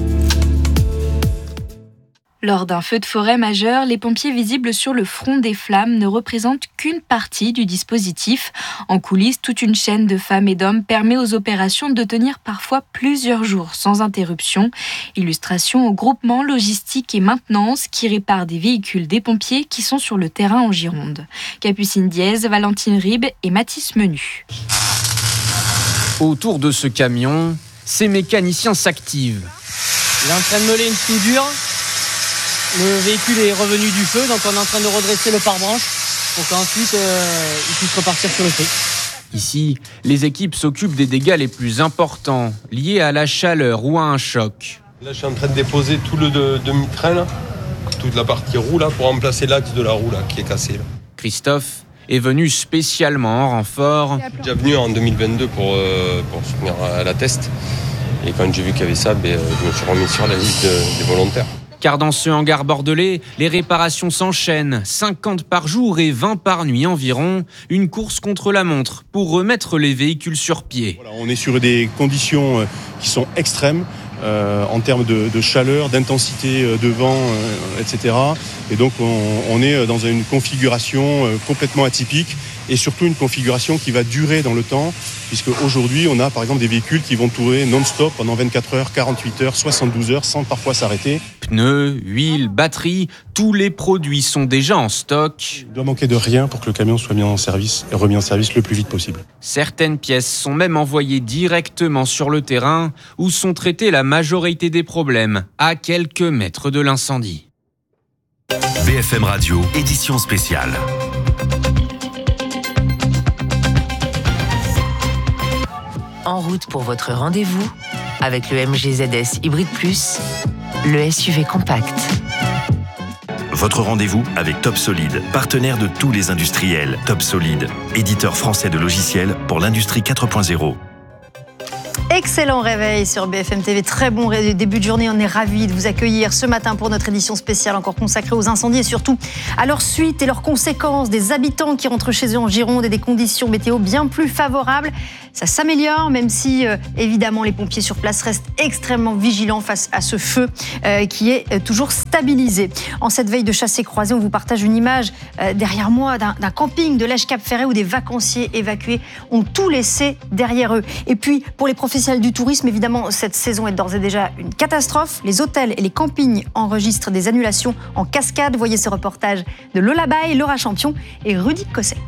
Lors d'un feu de forêt majeur, les pompiers visibles sur le front des flammes ne représentent qu'une partie du dispositif. En coulisses, toute une chaîne de femmes et d'hommes permet aux opérations de tenir parfois plusieurs jours sans interruption. Illustration au groupement logistique et maintenance qui répare des véhicules des pompiers qui sont sur le terrain en Gironde. Capucine Diez, Valentine Ribes et Mathis Menu. Autour de ce camion, ces mécaniciens s'activent. Il est en train de meuler une soudure. Le véhicule est revenu du feu, donc on est en train de redresser le pare-branche pour qu'ensuite euh, il puisse repartir sur le feu. Ici, les équipes s'occupent des dégâts les plus importants, liés à la chaleur ou à un choc. Là, je suis en train de déposer tout le de, demi-train, là, toute la partie roue, là, pour remplacer l'axe de la roue là, qui est cassé. Là. Christophe est venu spécialement en renfort. Je suis déjà venu en deux mille vingt-deux pour, euh, pour soutenir à la test. Et quand j'ai vu qu'il y avait ça, ben, je me suis remis sur la liste de, des volontaires. Car dans ce hangar bordelais, les réparations s'enchaînent, cinquante par jour et vingt par nuit environ, une course contre la montre pour remettre les véhicules sur pied. Voilà, on est sur des conditions qui sont extrêmes euh, en termes de, de chaleur, d'intensité de vent, euh, et cetera. Et donc on, on est dans une configuration complètement atypique et surtout une configuration qui va durer dans le temps, puisque aujourd'hui on a par exemple des véhicules qui vont tourner non-stop pendant vingt-quatre heures, quarante-huit heures, soixante-douze heures sans parfois s'arrêter. Pneus, huile, batterie, tous les produits sont déjà en stock. Il doit manquer de rien pour que le camion soit mis en service et remis en service le plus vite possible. Certaines pièces sont même envoyées directement sur le terrain où sont traités la majorité des problèmes, à quelques mètres de l'incendie. B F M Radio, édition spéciale. En route pour votre rendez-vous avec le M G Z S Hybrid Plus, le S U V compact. Votre rendez-vous avec Top Solid, partenaire de tous les industriels. Top Solid, éditeur français de logiciels pour l'industrie quatre point zéro. Excellent réveil sur B F M T V, très bon début de journée, on est ravis de vous accueillir ce matin pour notre édition spéciale encore consacrée aux incendies et surtout à leurs suites et leurs conséquences, des habitants qui rentrent chez eux en Gironde et des conditions météo bien plus favorables. Ça s'améliore même si euh, évidemment les pompiers sur place restent extrêmement vigilants face à ce feu euh, qui est euh, toujours stabilisé. En cette veille de chassé-croisé, on vous partage une image euh, derrière moi d'un, d'un camping de l'Èche-Cap-Ferret où des vacanciers évacués ont tout laissé derrière eux. Et puis pour les professionnels du tourisme, évidemment, cette saison est d'ores et déjà une catastrophe. Les hôtels et les campings enregistrent des annulations en cascade. Voyez ce reportage de Lola Bay, Laura Champion et Rudy Kosek.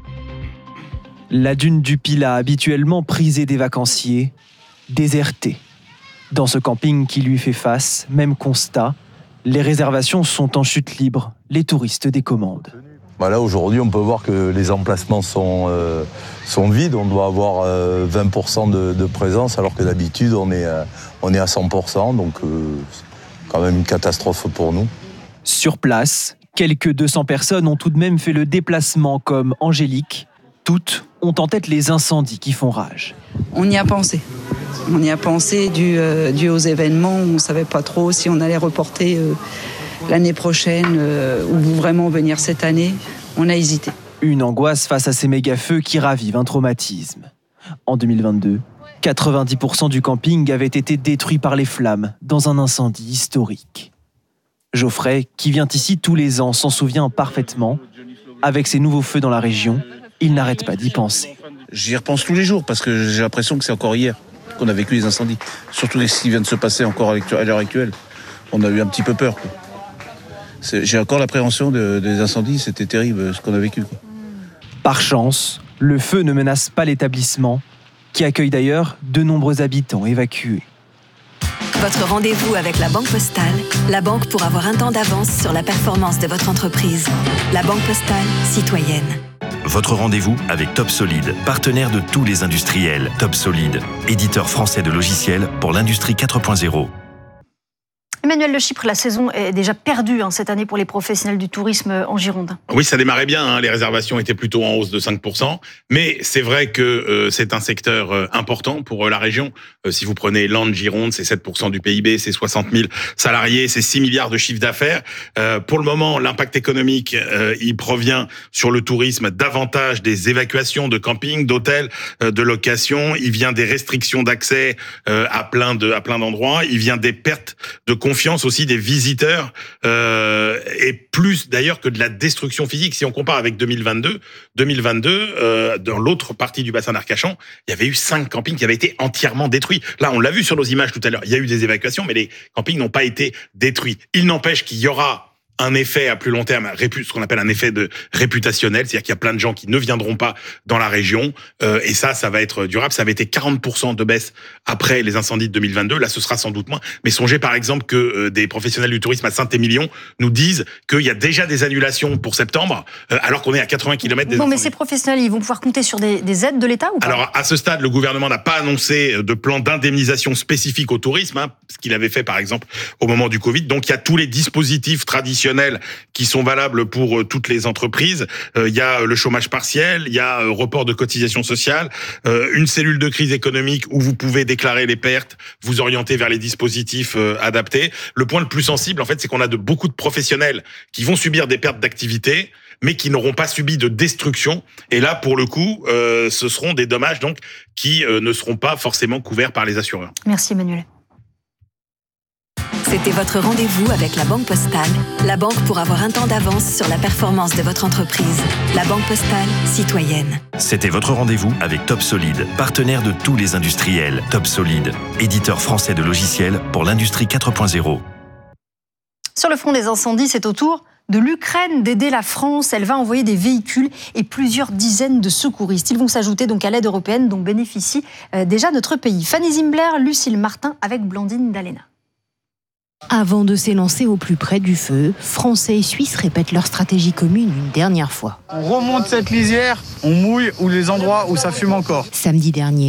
La dune du Pilat, habituellement prisée des vacanciers, désertée. Dans ce camping qui lui fait face, même constat, les réservations sont en chute libre, les touristes décommandent. Bah là, aujourd'hui, on peut voir que les emplacements sont, euh, sont vides. On doit avoir euh, vingt pour cent de, de présence, alors que d'habitude, on est, euh, on est à cent pour cent. Donc, euh, c'est quand même une catastrophe pour nous. Sur place, quelques deux cents personnes ont tout de même fait le déplacement, comme Angélique. Toutes ont en tête les incendies qui font rage. On y a pensé. On y a pensé dû, euh, dû aux événements. On ne savait pas trop si on allait reporter Euh, l'année prochaine euh, ou vraiment venir cette année. On a hésité. Une angoisse face à ces méga-feux qui ravivent un traumatisme. En deux mille vingt-deux, quatre-vingt-dix pour cent du camping avait été détruit par les flammes dans un incendie historique. Geoffrey, qui vient ici tous les ans, s'en souvient parfaitement. Avec ces nouveaux feux dans la région, il n'arrête pas d'y penser. J'y repense tous les jours parce que j'ai l'impression que c'est encore hier qu'on a vécu les incendies. Surtout ce qui vient de se passer encore à l'heure actuelle. On a eu un petit peu peur, quoi. C'est, j'ai encore l'appréhension de, des incendies, c'était terrible ce qu'on a vécu, quoi. Par chance, le feu ne menace pas l'établissement, qui accueille d'ailleurs de nombreux habitants évacués. Votre rendez-vous avec la Banque Postale, la banque pour avoir un temps d'avance sur la performance de votre entreprise. La Banque Postale, citoyenne. Votre rendez-vous avec Top Solid, partenaire de tous les industriels. Top Solid, éditeur français de logiciels pour l'industrie quatre point zéro. Emmanuel Le Chypre, la saison est déjà perdue hein, cette année pour les professionnels du tourisme en Gironde. Oui, ça démarrait bien, hein, les réservations étaient plutôt en hausse de cinq pour cent, mais c'est vrai que euh, c'est un secteur euh, important pour euh, la région. Euh, si vous prenez Landes, Gironde, c'est sept pour cent du P I B, c'est soixante mille salariés, c'est six milliards de chiffre d'affaires. Euh, pour le moment, l'impact économique, euh, il provient sur le tourisme davantage des évacuations de campings, d'hôtels, euh, de locations. Il vient des restrictions d'accès euh, à plein de à plein d'endroits. Il vient des pertes de confiance aussi des visiteurs euh, et plus d'ailleurs que de la destruction physique. Si on compare avec deux mille vingt-deux, deux mille vingt-deux euh, dans l'autre partie du bassin d'Arcachon, il y avait eu cinq campings qui avaient été entièrement détruits. Là, on l'a vu sur nos images tout à l'heure, il y a eu des évacuations, mais les campings n'ont pas été détruits. Il n'empêche qu'il y aura un effet à plus long terme, ce qu'on appelle un effet de réputationnel, c'est-à-dire qu'il y a plein de gens qui ne viendront pas dans la région, euh, et ça, ça va être durable. Ça avait été quarante pour cent de baisse après les incendies de deux mille vingt-deux, là ce sera sans doute moins, mais songez par exemple que euh, des professionnels du tourisme à Saint-Émilion nous disent qu'il y a déjà des annulations pour septembre, euh, alors qu'on est à quatre-vingts kilomètres des Bon, incendies. Mais ces professionnels, ils vont pouvoir compter sur des, des aides de l'État ou pas ? Alors, à ce stade, le gouvernement n'a pas annoncé de plan d'indemnisation spécifique au tourisme, hein, ce qu'il avait fait, par exemple, au moment du Covid. Donc, il y a tous les dispositifs traditionnels qui sont valables pour euh, toutes les entreprises. Euh, il y a le chômage partiel, il y a euh, report de cotisations sociales, euh, une cellule de crise économique où vous pouvez déclarer les pertes, vous orienter vers les dispositifs euh, adaptés. Le point le plus sensible, en fait, c'est qu'on a de beaucoup de professionnels qui vont subir des pertes d'activité, mais qui n'auront pas subi de destruction. Et là, pour le coup, euh, ce seront des dommages donc qui euh, ne seront pas forcément couverts par les assureurs. Merci Emmanuel. C'était votre rendez-vous avec la Banque Postale, la banque pour avoir un temps d'avance sur la performance de votre entreprise. La Banque Postale, citoyenne. C'était votre rendez-vous avec Top Solid, partenaire de tous les industriels. Top Solid, éditeur français de logiciels pour l'industrie quatre point zéro. Sur le front des incendies, c'est au tour de l'Ukraine d'aider la France. Elle va envoyer des véhicules et plusieurs dizaines de secouristes. Ils vont s'ajouter donc à l'aide européenne dont bénéficie euh, déjà notre pays. Fanny Zimbler, Lucille Martin avec Blandine Dalena. Avant de s'élancer au plus près du feu, Français et Suisses répètent leur stratégie commune une dernière fois. On remonte cette lisière, on mouille ou les endroits où ça fume encore. Samedi dernier,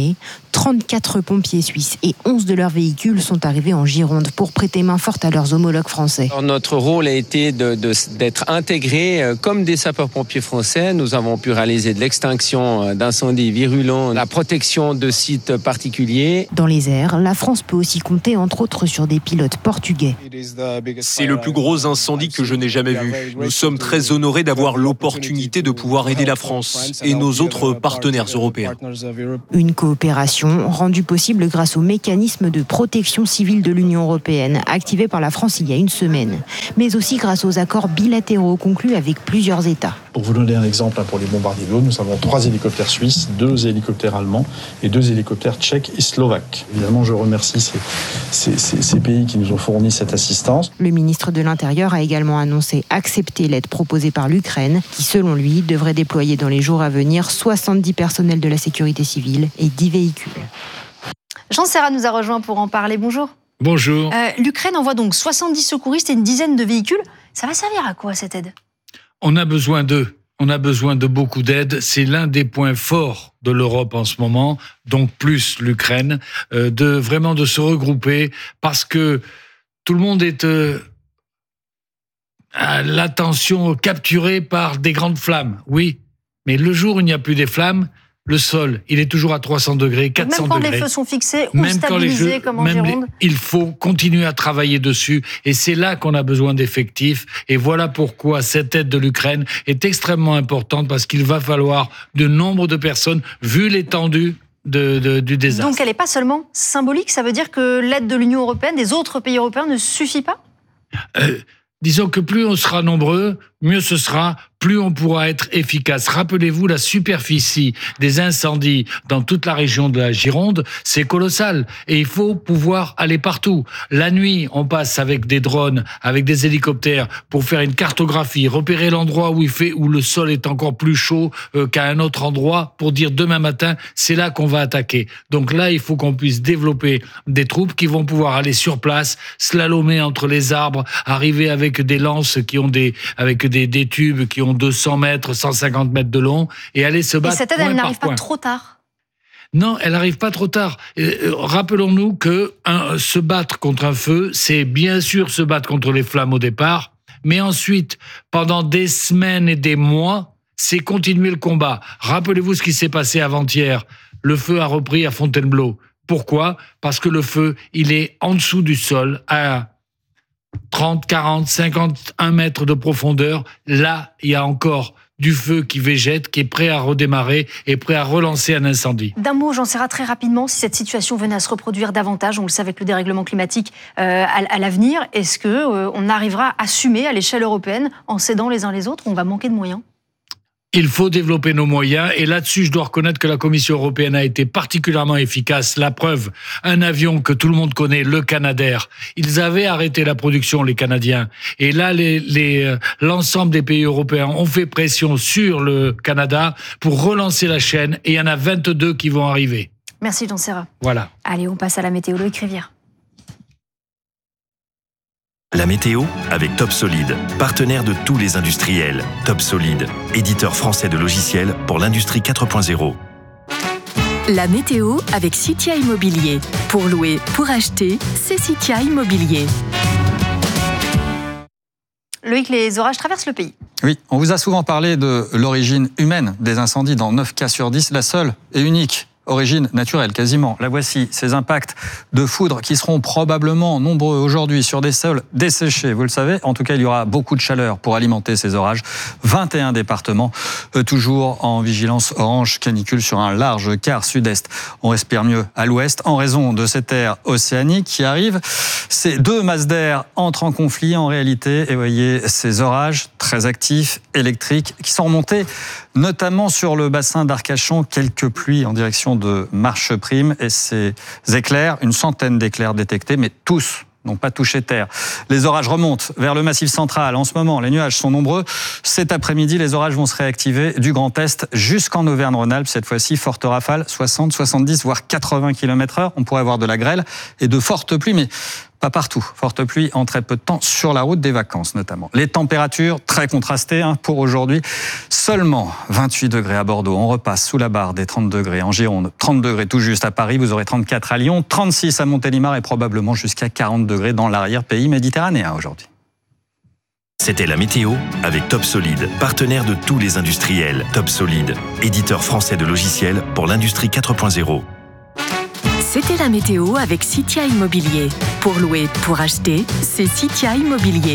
trente-quatre pompiers suisses et onze de leurs véhicules sont arrivés en Gironde pour prêter main forte à leurs homologues français. Alors notre rôle a été de, de, d'être intégrés comme des sapeurs-pompiers français. Nous avons pu réaliser de l'extinction d'incendies virulents, la protection de sites particuliers. Dans les airs, la France peut aussi compter entre autres sur des pilotes portugais. C'est le plus gros incendie que je n'ai jamais vu. Nous sommes très honorés d'avoir l'opportunité de pouvoir aider la France et nos autres partenaires européens. Une coopération rendue possible grâce au mécanisme de protection civile de l'Union européenne, activé par la France il y a une semaine, mais aussi grâce aux accords bilatéraux conclus avec plusieurs États. Pour vous donner un exemple, pour les bombardiers d'eau, nous avons trois hélicoptères suisses, deux hélicoptères allemands et deux hélicoptères tchèques et slovaques. Évidemment, je remercie ces, ces, ces, ces pays qui nous ont fourni cette assistance. Le ministre de l'Intérieur a également annoncé accepter l'aide proposée par l'Ukraine, qui selon lui devrait déployer dans les jours à venir soixante-dix personnels de la sécurité civile et dix véhicules. Jean Serra nous a rejoint pour en parler. Bonjour. Bonjour. Euh, L'Ukraine envoie donc soixante-dix secouristes et une dizaine de véhicules. Ça va servir à quoi cette aide ? On a besoin d'eux. On a besoin de beaucoup d'aide. C'est l'un des points forts de l'Europe en ce moment, donc plus l'Ukraine, euh, de vraiment de se regrouper parce que tout le monde est euh, à l'attention capturée par des grandes flammes. Oui, mais le jour où il n'y a plus des flammes, le sol, il est toujours à trois cents degrés, quatre cents degrés. Même quand les feux sont fixés ou même stabilisés jeux, comme en Gironde les, il faut continuer à travailler dessus. Et c'est là qu'on a besoin d'effectifs. Et voilà pourquoi cette aide de l'Ukraine est extrêmement importante, parce qu'il va falloir de nombre de personnes, vu l'étendue de, de, du désastre. Donc elle n'est pas seulement symbolique, ça veut dire que l'aide de l'Union européenne, des autres pays européens, ne suffit pas ? euh, Disons que plus on sera nombreux, mieux ce sera, plus on pourra être efficace. Rappelez-vous, la superficie des incendies dans toute la région de la Gironde, c'est colossal. Et il faut pouvoir aller partout. La nuit, on passe avec des drones, avec des hélicoptères pour faire une cartographie, repérer l'endroit où il fait, où le sol est encore plus chaud euh, qu'à un autre endroit pour dire demain matin, c'est là qu'on va attaquer. Donc là, il faut qu'on puisse développer des troupes qui vont pouvoir aller sur place, slalomer entre les arbres, arriver avec des lances qui ont des, avec des, des tubes qui ont deux cents mètres, cent cinquante mètres de long, et aller se battre. Et cette aide, elle n'arrive pas trop tard ? Non, elle n'arrive pas trop tard. Euh, rappelons-nous que un, se battre contre un feu, c'est bien sûr se battre contre les flammes au départ, mais ensuite, pendant des semaines et des mois, c'est continuer le combat. Rappelez-vous ce qui s'est passé avant-hier. Le feu a repris à Fontainebleau. Pourquoi ? Parce que le feu, il est en dessous du sol, à trente, quarante, cinquante-un mètres de profondeur. Là, il y a encore du feu qui végète, qui est prêt à redémarrer et prêt à relancer un incendie. D'un mot, j'en serai très rapidement, si cette situation venait à se reproduire davantage, on le sait avec le dérèglement climatique euh, à, à l'avenir, est-ce qu'on euh, arrivera à assumer à l'échelle européenne en s'aidant les uns les autres, ou on va manquer de moyens ? Il faut développer nos moyens, et là-dessus, je dois reconnaître que la Commission européenne a été particulièrement efficace. La preuve, un avion que tout le monde connaît, le Canadair, ils avaient arrêté la production, les Canadiens. Et là, les, les, l'ensemble des pays européens ont fait pression sur le Canada pour relancer la chaîne, et il y en a vingt-deux qui vont arriver. Merci Jean Serra. Voilà. Allez, on passe à la météo. Loïc Rivière. La météo avec Top Solide, partenaire de tous les industriels. Top Solide, éditeur français de logiciels pour l'industrie quatre point zéro. La météo avec Citia Immobilier. Pour louer, pour acheter, c'est Citia Immobilier. Loïc, les orages traversent le pays. Oui, on vous a souvent parlé de l'origine humaine des incendies dans neuf cas sur dix, la seule et unique origine naturelle, quasiment. La voici, ces impacts de foudre qui seront probablement nombreux aujourd'hui sur des sols desséchés, vous le savez. En tout cas, il y aura beaucoup de chaleur pour alimenter ces orages. vingt et un départements, euh, toujours en vigilance orange canicule sur un large quart sud-est. On respire mieux à l'ouest en raison de cette air océanique qui arrive. Ces deux masses d'air entrent en conflit en réalité. Et voyez ces orages très actifs, électriques, qui sont remontés notamment sur le bassin d'Arcachon. Quelques pluies en direction de Marcheprime et ces éclairs, une centaine d'éclairs détectés, mais tous n'ont pas touché terre. Les orages remontent vers le Massif central. En ce moment, les nuages sont nombreux. Cet après-midi, les orages vont se réactiver du Grand Est jusqu'en Auvergne-Rhône-Alpes. Cette fois-ci, forte rafale, soixante, soixante-dix, voire quatre-vingts kilomètres heure. On pourrait avoir de la grêle et de fortes pluies, mais pas partout. Forte pluie en très peu de temps sur la route des vacances notamment. Les températures très contrastées hein, pour aujourd'hui. Seulement vingt-huit degrés à Bordeaux. On repasse sous la barre des trente degrés en Gironde. trente degrés tout juste à Paris. Vous aurez trente-quatre à Lyon, trente-six à Montélimar et probablement jusqu'à quarante degrés dans l'arrière-pays méditerranéen aujourd'hui. C'était la météo avec Top Solid, partenaire de tous les industriels. Top Solid, éditeur français de logiciels pour l'industrie quatre point zéro. C'était la météo avec Citia Immobilier. Pour louer, pour acheter, c'est Citia Immobilier.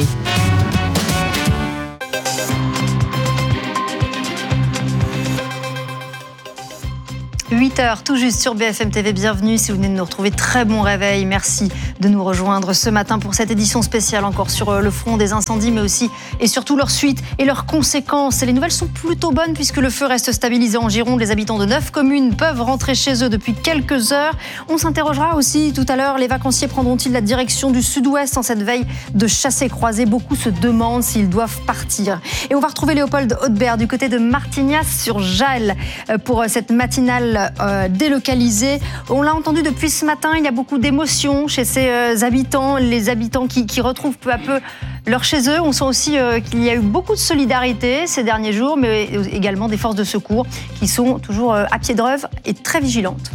huit heures tout juste sur B F M T V, bienvenue si vous venez de nous retrouver, très bon réveil, merci de nous rejoindre ce matin pour cette édition spéciale encore sur le front des incendies mais aussi et surtout leurs suites et leurs conséquences. Et les nouvelles sont plutôt bonnes puisque le feu reste stabilisé en Gironde, les habitants de neuf communes peuvent rentrer chez eux depuis quelques heures. On s'interrogera aussi tout à l'heure, les vacanciers prendront-ils la direction du sud-ouest en cette veille de chassé-croisé? Beaucoup se demandent s'ils doivent partir. Et on va retrouver Léopold Haudebert du côté de Martignas-sur-Jalles pour cette matinale Euh, délocalisés. On l'a entendu depuis ce matin, il y a beaucoup d'émotions chez ces euh, habitants, les habitants qui, qui retrouvent peu à peu leur chez eux. On sent aussi euh, qu'il y a eu beaucoup de solidarité ces derniers jours, mais également des forces de secours qui sont toujours euh, à pied d'œuvre et très vigilantes.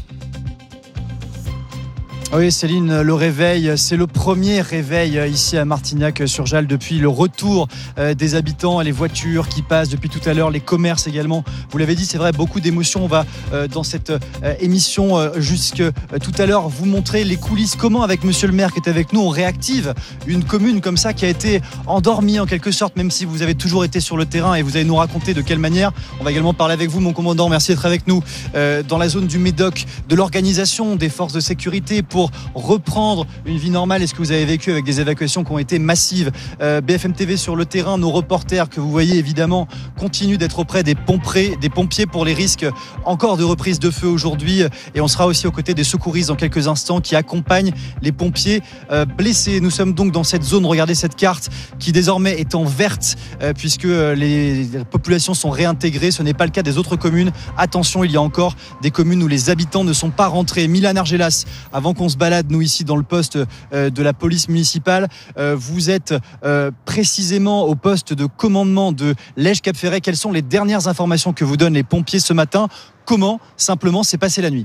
Oui Céline, le réveil, c'est le premier réveil ici à Martignac-sur-Jalles depuis le retour des habitants, les voitures qui passent depuis tout à l'heure, les commerces également. Vous l'avez dit, c'est vrai, beaucoup d'émotions. On va dans cette émission jusque tout à l'heure vous montrer les coulisses, comment avec monsieur le maire qui est avec nous, on réactive une commune comme ça qui a été endormie en quelque sorte, même si vous avez toujours été sur le terrain et vous allez nous raconter de quelle manière. On va également parler avec vous, mon commandant, merci d'être avec nous dans la zone du Médoc, de l'organisation des forces de sécurité pour pour reprendre une vie normale. Est-ce que vous avez vécu avec des évacuations qui ont été massives? euh, B F M T V sur le terrain, nos reporters que vous voyez évidemment continuent d'être auprès des pompiers, des pompiers pour les risques encore de reprise de feu aujourd'hui, et on sera aussi aux côtés des secouristes dans quelques instants qui accompagnent les pompiers euh, blessés. Nous sommes donc dans cette zone, regardez cette carte qui désormais est en verte euh, puisque les, les populations sont réintégrées. Ce n'est pas le cas des autres communes. Attention, il y a encore des communes où les habitants ne sont pas rentrés. Milan Argelas, avant qu'on se balade nous ici dans le poste euh, de la police municipale, euh, vous êtes euh, précisément au poste de commandement de Lège-Cap-Ferret. Quelles sont les dernières informations que vous donnent les pompiers ce matin? Comment simplement s'est passée la nuit?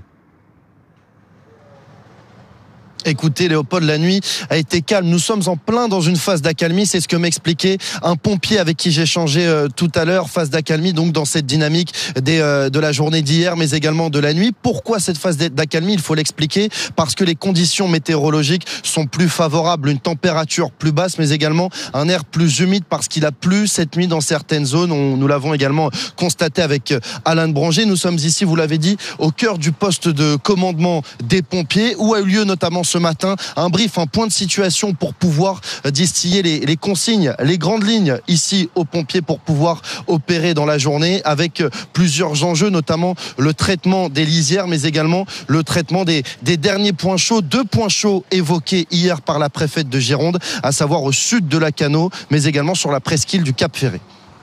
Écoutez Léopold, la nuit a été calme. Nous sommes en plein dans une phase d'accalmie. C'est ce que m'expliquait un pompier avec qui j'ai échangé euh, tout à l'heure. Phase d'accalmie, donc dans cette dynamique des, euh, de la journée d'hier, mais également de la nuit. Pourquoi cette phase d'accalmie? Il faut l'expliquer. Parce que les conditions météorologiques sont plus favorables. Une température plus basse, mais également un air plus humide parce qu'il a plu cette nuit dans certaines zones. On, nous l'avons également constaté avec Alain de Branger. Nous sommes ici, vous l'avez dit, au cœur du poste de commandement des pompiers, où a eu lieu notamment ce matin un brief, un point de situation pour pouvoir distiller les, les consignes, les grandes lignes ici aux pompiers pour pouvoir opérer dans la journée, avec plusieurs enjeux, notamment le traitement des lisières, mais également le traitement des, des derniers points chauds, deux points chauds évoqués hier par la préfète de Gironde, à savoir au sud de la Cano, mais également sur la presqu'île du Cap Ferret.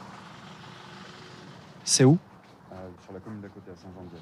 C'est où? Sur la commune d'à côté, à Saint-Jean-de-Dieu.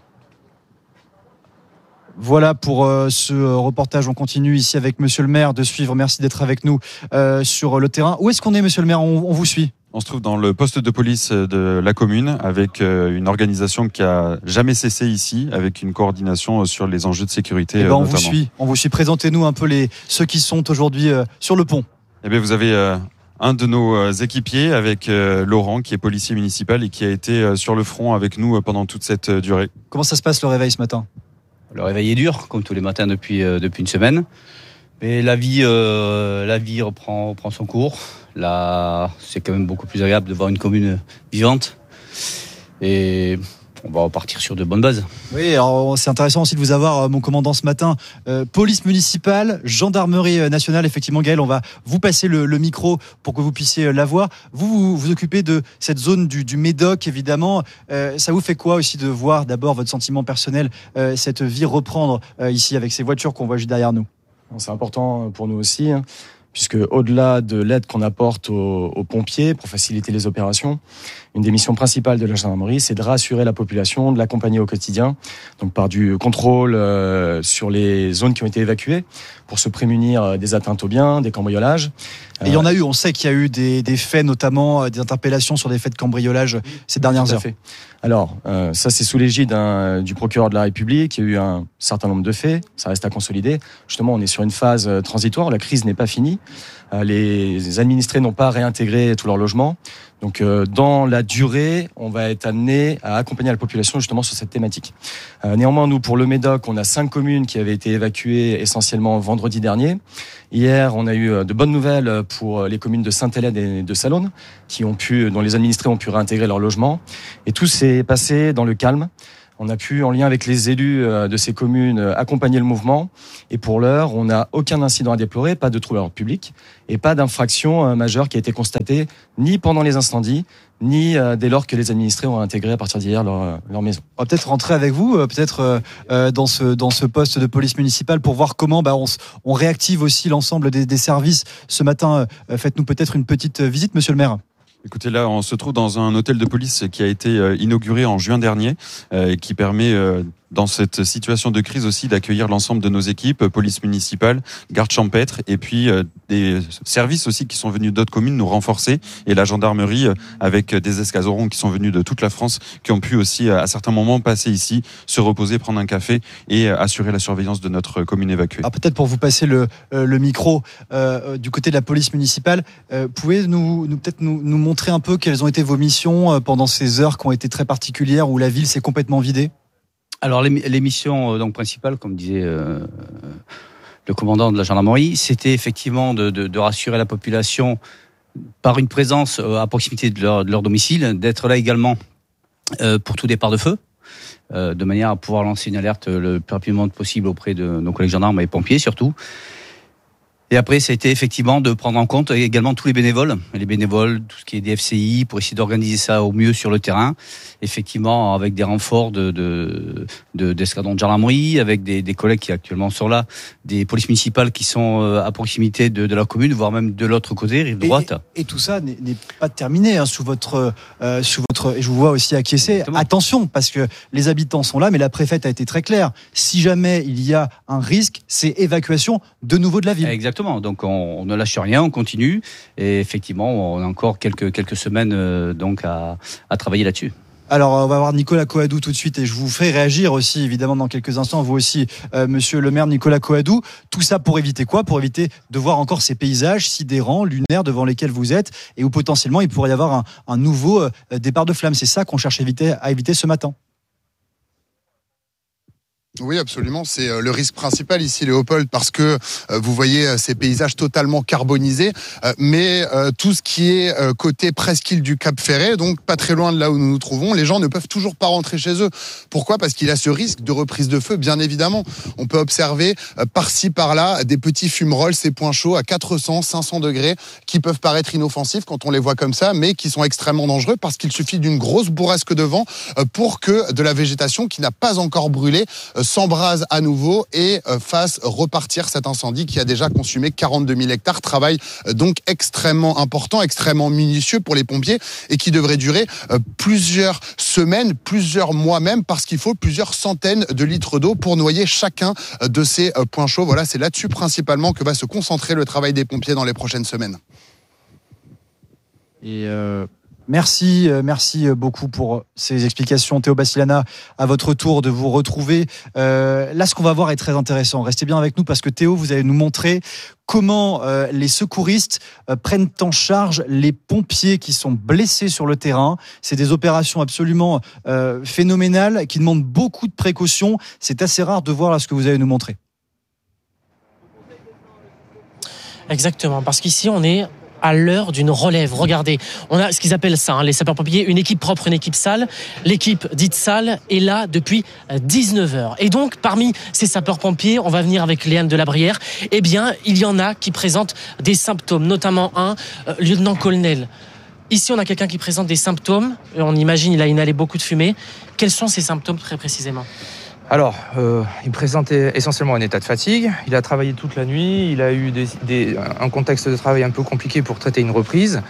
Voilà pour euh, ce euh, reportage. On continue ici avec monsieur le maire de suivre. Merci d'être avec nous euh, sur le terrain. Où est-ce qu'on est, monsieur le maire? on, on vous suit. On se trouve dans le poste de police de la commune avec une organisation qui a jamais cessé ici, avec une coordination sur les enjeux de sécurité. Eh ben, on notamment. vous suit. On vous suit. Présentez-nous un peu les ceux qui sont aujourd'hui euh, sur le pont. Eh bien, vous avez euh, un de nos équipiers avec euh, Laurent, qui est policier municipal et qui a été euh, sur le front avec nous pendant toute cette euh, durée. Comment ça se passe le réveil ce matin? Le réveil est dur, comme tous les matins depuis, euh, depuis une semaine. Mais la vie, euh, la vie reprend, reprend son cours. Là, c'est quand même beaucoup plus agréable de voir une commune vivante. Et on va repartir sur de bonnes bases. Oui, alors c'est intéressant aussi de vous avoir, mon commandant, ce matin. Euh, police municipale, gendarmerie nationale, effectivement, Gaël, on va vous passer le, le micro pour que vous puissiez la voir. Vous vous, vous occupez de cette zone du, du Médoc, évidemment. Euh, ça vous fait quoi aussi de voir, d'abord, votre sentiment personnel, euh, cette vie reprendre euh, ici avec ces voitures qu'on voit juste derrière nous? C'est important pour nous aussi. Hein. puisque au-delà de l'aide qu'on apporte aux, aux pompiers pour faciliter les opérations, une des missions principales de la gendarmerie, c'est de rassurer la population, de l'accompagner au quotidien, donc par du contrôle euh, sur les zones qui ont été évacuées, pour se prémunir des atteintes aux biens, des cambriolages. Et il y en a eu, on sait qu'il y a eu des, des faits, notamment des interpellations sur des faits de cambriolage ces dernières Tout à heures. fait. Alors, euh, ça c'est sous l'égide hein, du procureur de la République. Il y a eu un certain nombre de faits, ça reste à consolider. Justement, on est sur une phase euh, transitoire, la crise n'est pas finie. Euh, les administrés n'ont pas réintégré tout leur logement. Donc, euh, dans la durée, on va être amené à accompagner la population justement sur cette thématique. Euh, néanmoins, nous, pour le Médoc, on a cinq communes qui avaient été évacuées essentiellement vendredi dernier. Hier, on a eu de bonnes nouvelles pour les communes de Sainte-Hélène et de Salonne, qui ont pu, dont les administrés ont pu réintégrer leur logement. Et tout s'est passé dans le calme. On a pu, en lien avec les élus de ces communes, accompagner le mouvement. Et pour l'heure, on n'a aucun incident à déplorer, pas de trouble à l'ordre public et pas d'infraction majeure qui a été constatée ni pendant les incendies, ni dès lors que les administrés ont intégré à partir d'hier leur, leur maison. On va peut-être rentrer avec vous, peut-être euh, dans ce dans ce poste de police municipale pour voir comment bah, on, on réactive aussi l'ensemble des, des services. Ce matin, euh, faites-nous peut-être une petite visite, monsieur le maire. Écoutez, là, on se trouve dans un hôtel de police qui a été inauguré en juin dernier, euh, qui permet, euh, dans cette situation de crise aussi, d'accueillir l'ensemble de nos équipes, police municipale, garde champêtre, et puis euh, des services aussi qui sont venus d'autres communes nous renforcer, et la gendarmerie euh, avec des escadrons qui sont venus de toute la France, qui ont pu aussi, à certains moments, passer ici, se reposer, prendre un café et euh, assurer la surveillance de notre commune évacuée. Alors peut-être pour vous passer le, euh, le micro euh, du côté de la police municipale, euh, pouvez nous, nous peut-être nous, nous montrer un peu quelles ont été vos missions euh, pendant ces heures qui ont été très particulières où la ville s'est complètement vidée? Alors les, les missions donc principales, comme disait euh, le commandant de la gendarmerie, c'était effectivement de, de, de rassurer la population par une présence à proximité de leur, de leur domicile, d'être là également euh, pour tout départ de feu, euh, de manière à pouvoir lancer une alerte le plus rapidement possible auprès de nos collègues gendarmes et pompiers surtout. Et après, ça a été effectivement de prendre en compte également tous les bénévoles, les bénévoles, tout ce qui est des F C I, pour essayer d'organiser ça au mieux sur le terrain. Effectivement, avec des renforts de, de, de, d'escadrons de gendarmerie, avec des, des collègues qui actuellement sont là, des polices municipales qui sont à proximité de, de la commune, voire même de l'autre côté, rive droite. Et, et tout ça n'est, n'est pas terminé hein, sous votre, euh, sous votre, et je vous vois aussi acquiescer. Exactement. Attention, parce que les habitants sont là, mais la préfète a été très claire. Si jamais il y a un risque, c'est évacuation de nouveau de la ville. Exactement. Donc on, on ne lâche rien, on continue et effectivement on a encore quelques quelques semaines euh, donc à, à travailler là-dessus. Alors, on va voir Nicolas Coadou tout de suite et je vous ferai réagir aussi, évidemment, dans quelques instants. Vous aussi, euh, monsieur le maire Nicolas Coadou. Tout ça pour éviter quoi? Pour éviter de voir encore ces paysages sidérants, lunaires devant lesquels vous êtes et où potentiellement il pourrait y avoir un, un nouveau euh, départ de flamme. C'est ça qu'on cherche à éviter, à éviter ce matin. Oui, absolument. C'est le risque principal ici, Léopold, parce que euh, vous voyez ces paysages totalement carbonisés, euh, mais euh, tout ce qui est euh, côté presqu'île du Cap Ferret, donc pas très loin de là où nous nous trouvons, les gens ne peuvent toujours pas rentrer chez eux. Pourquoi? Parce qu'il y a ce risque de reprise de feu, bien évidemment. On peut observer euh, par-ci, par-là, des petits fumerolles, ces points chauds à quatre cents, cinq cents degrés, qui peuvent paraître inoffensifs quand on les voit comme ça, mais qui sont extrêmement dangereux parce qu'il suffit d'une grosse bourrasque de vent euh, pour que de la végétation qui n'a pas encore brûlé euh, s'embrase à nouveau et fasse repartir cet incendie qui a déjà consumé quarante-deux mille hectares. Travail donc extrêmement important, extrêmement minutieux pour les pompiers et qui devrait durer plusieurs semaines, plusieurs mois même, parce qu'il faut plusieurs centaines de litres d'eau pour noyer chacun de ces points chauds. Voilà, c'est là-dessus principalement que va se concentrer le travail des pompiers dans les prochaines semaines. Et euh... Merci, merci beaucoup pour ces explications. Théo Bassilana, à votre tour de vous retrouver. Euh, là, ce qu'on va voir est très intéressant. Restez bien avec nous parce que Théo, vous allez nous montrer comment euh, les secouristes euh, prennent en charge les pompiers qui sont blessés sur le terrain. C'est des opérations absolument euh, phénoménales qui demandent beaucoup de précautions. C'est assez rare de voir là ce que vous allez nous montrer. Exactement, parce qu'ici, on est à l'heure d'une relève. Regardez, on a ce qu'ils appellent ça, hein, les sapeurs-pompiers, une équipe propre, une équipe sale. L'équipe dite sale est là depuis dix-neuf heures. Et donc, parmi ces sapeurs-pompiers, on va venir avec Léane Delabrière, eh bien, il y en a qui présentent des symptômes, notamment un euh, lieutenant-colonel. Ici, on a quelqu'un qui présente des symptômes. On imagine il a inhalé beaucoup de fumée. Quels sont ces symptômes très précisément ? Alors, euh, il présentait essentiellement un état de fatigue. Il a travaillé toute la nuit. Il a eu des, des, un contexte de travail un peu compliqué pour traiter une reprise.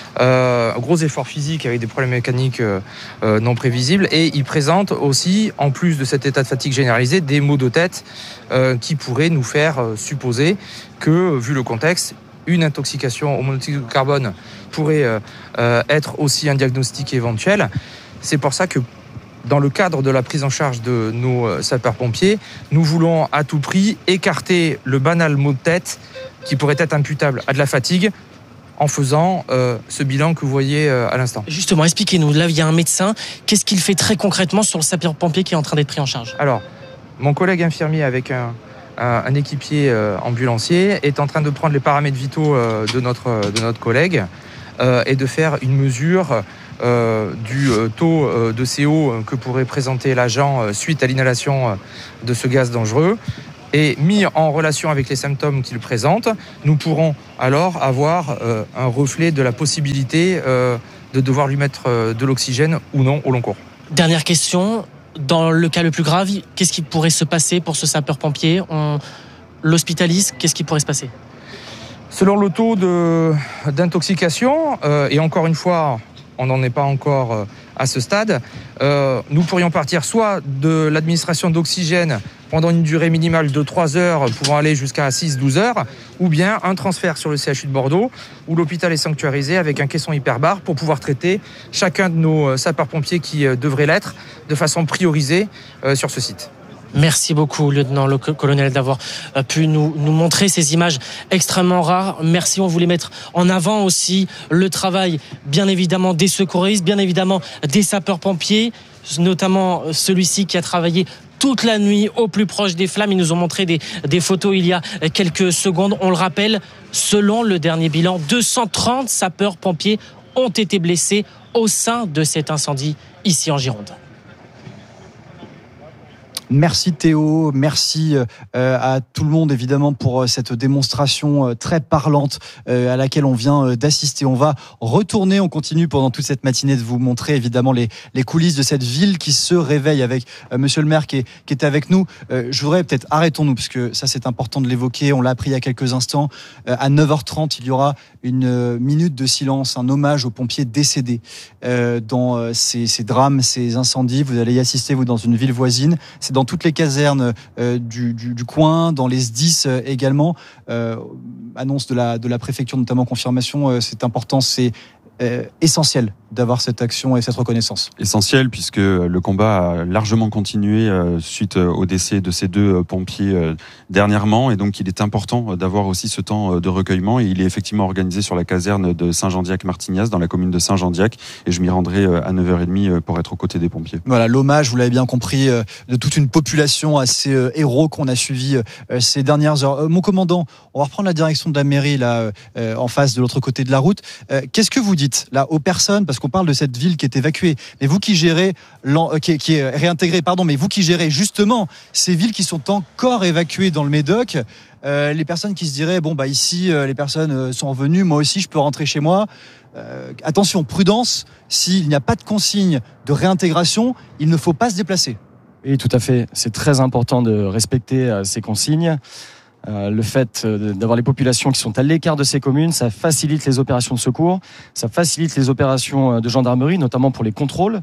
Euh, gros effort physique avec des problèmes mécaniques euh, non prévisibles. Et il présente aussi, en plus de cet état de fatigue généralisé, des maux de tête euh, qui pourraient nous faire supposer que, vu le contexte, une intoxication au monoxyde de carbone pourrait euh, euh, être aussi un diagnostic éventuel. C'est pour ça que dans le cadre de la prise en charge de nos sapeurs-pompiers, nous voulons à tout prix écarter le banal maux de tête qui pourrait être imputable à de la fatigue en faisant euh, ce bilan que vous voyez euh, à l'instant. Justement, expliquez-nous. Là, il y a un médecin. Qu'est-ce qu'il fait très concrètement sur le sapeur-pompier qui est en train d'être pris en charge ? Alors, mon collègue infirmier avec un, un, un équipier euh, ambulancier est en train de prendre les paramètres vitaux euh, de, notre, de notre collègue euh, et de faire une mesure Euh, du euh, taux euh, de C O euh, que pourrait présenter l'agent euh, suite à l'inhalation euh, de ce gaz dangereux. Et mis en relation avec les symptômes qu'il présente, nous pourrons alors avoir euh, un reflet de la possibilité euh, de devoir lui mettre euh, de l'oxygène ou non au long cours. Dernière question, dans le cas le plus grave, qu'est-ce qui pourrait se passer pour ce sapeur-pompier ? On l'hospitalise, qu'est-ce qui pourrait se passer ? Selon le taux de, d'intoxication, euh, et encore une fois, on n'en est pas encore à ce stade, euh, nous pourrions partir soit de l'administration d'oxygène pendant une durée minimale de trois heures, pouvant aller jusqu'à six à douze heures, ou bien un transfert sur le C H U de Bordeaux, où l'hôpital est sanctuarisé avec un caisson hyperbare pour pouvoir traiter chacun de nos sapeurs-pompiers qui devraient l'être de façon priorisée euh, sur ce site. Merci beaucoup, lieutenant le colonel, d'avoir pu nous, nous montrer ces images extrêmement rares. Merci, on voulait mettre en avant aussi le travail, bien évidemment, des secouristes, bien évidemment, des sapeurs-pompiers, notamment celui-ci qui a travaillé toute la nuit au plus proche des flammes. Ils nous ont montré des, des photos il y a quelques secondes. On le rappelle, selon le dernier bilan, deux cent trente sapeurs-pompiers ont été blessés au sein de cet incendie ici en Gironde. Merci Théo, merci euh, à tout le monde évidemment pour cette démonstration euh, très parlante euh, à laquelle on vient euh, d'assister. On va retourner, on continue pendant toute cette matinée de vous montrer évidemment les, les coulisses de cette ville qui se réveille avec euh, monsieur le maire qui est, qui est avec nous. Euh, je voudrais peut-être, arrêtons-nous parce que ça c'est important de l'évoquer, on l'a appris il y a quelques instants. Euh, à neuf heures trente, il y aura une euh, minute de silence, un hommage aux pompiers décédés euh, dans euh, ces, ces drames, ces incendies. Vous allez y assister, vous, dans une ville voisine. C'est dans toutes les casernes euh, du, du, du coin, dans les S dix euh, également. Euh, annonce de la, de la préfecture, notamment confirmation, euh, c'est important, c'est euh, essentiel d'avoir cette action et cette reconnaissance. Essentiel puisque le combat a largement continué euh, suite au décès de ces deux pompiers euh, dernièrement, et donc il est important d'avoir aussi ce temps de recueillement, et il est effectivement organisé sur la caserne de Saint-Jean-Diac-Martignas dans la commune de Saint-Jean-Diac, et je m'y rendrai à neuf heures trente pour être aux côtés des pompiers. Voilà, l'hommage, vous l'avez bien compris, de toute une population à ces héros qu'on a suivis ces dernières heures. Mon commandant, on va reprendre la direction de la mairie là, en face de l'autre côté de la route. Qu'est-ce que vous dites là aux personnes, parce qu'on parle de cette ville qui est évacuée, mais vous qui gérez, qui est, qui est réintégrée, pardon, mais vous qui gérez justement ces villes qui sont encore évacuées dans le Médoc, euh, les personnes qui se diraient, bon bah ici euh, les personnes sont revenues, moi aussi je peux rentrer chez moi. Euh, attention, prudence, s'il n'y a pas de consigne de réintégration, il ne faut pas se déplacer. Oui, tout à fait. C'est très important de respecter euh, ces consignes. Euh, le fait d'avoir les populations qui sont à l'écart de ces communes, ça facilite les opérations de secours, ça facilite les opérations de gendarmerie, notamment pour les contrôles.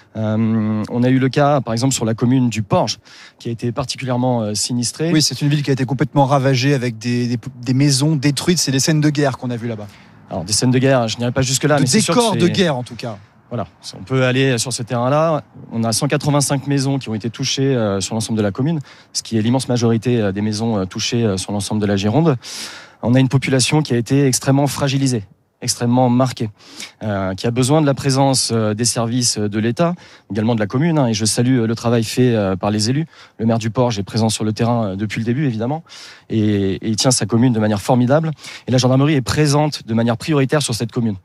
Euh, on a eu le cas, par exemple, sur la commune du Porge, qui a été particulièrement euh, sinistrée. Oui, c'est une ville qui a été complètement ravagée avec des, des, des maisons détruites. C'est des scènes de guerre qu'on a vues là-bas. Alors, des scènes de guerre, je n'irai pas jusque-là. De mais c'est décors sûr que de guerre, en tout cas. Voilà, on peut aller sur ce terrain-là. On a cent quatre-vingt-cinq maisons qui ont été touchées euh, sur l'ensemble de la commune, ce qui est l'immense majorité euh, des maisons euh, touchées euh, sur l'ensemble de la Gironde. On a une population qui a été extrêmement fragilisée, extrêmement marquée, euh, qui a besoin de la présence euh, des services de l'État, également de la commune. Hein, et je salue euh, le travail fait euh, par les élus. Le maire du Porge est présent sur le terrain euh, depuis le début, évidemment, et, et il tient sa commune de manière formidable. Et la gendarmerie est présente de manière prioritaire sur cette commune.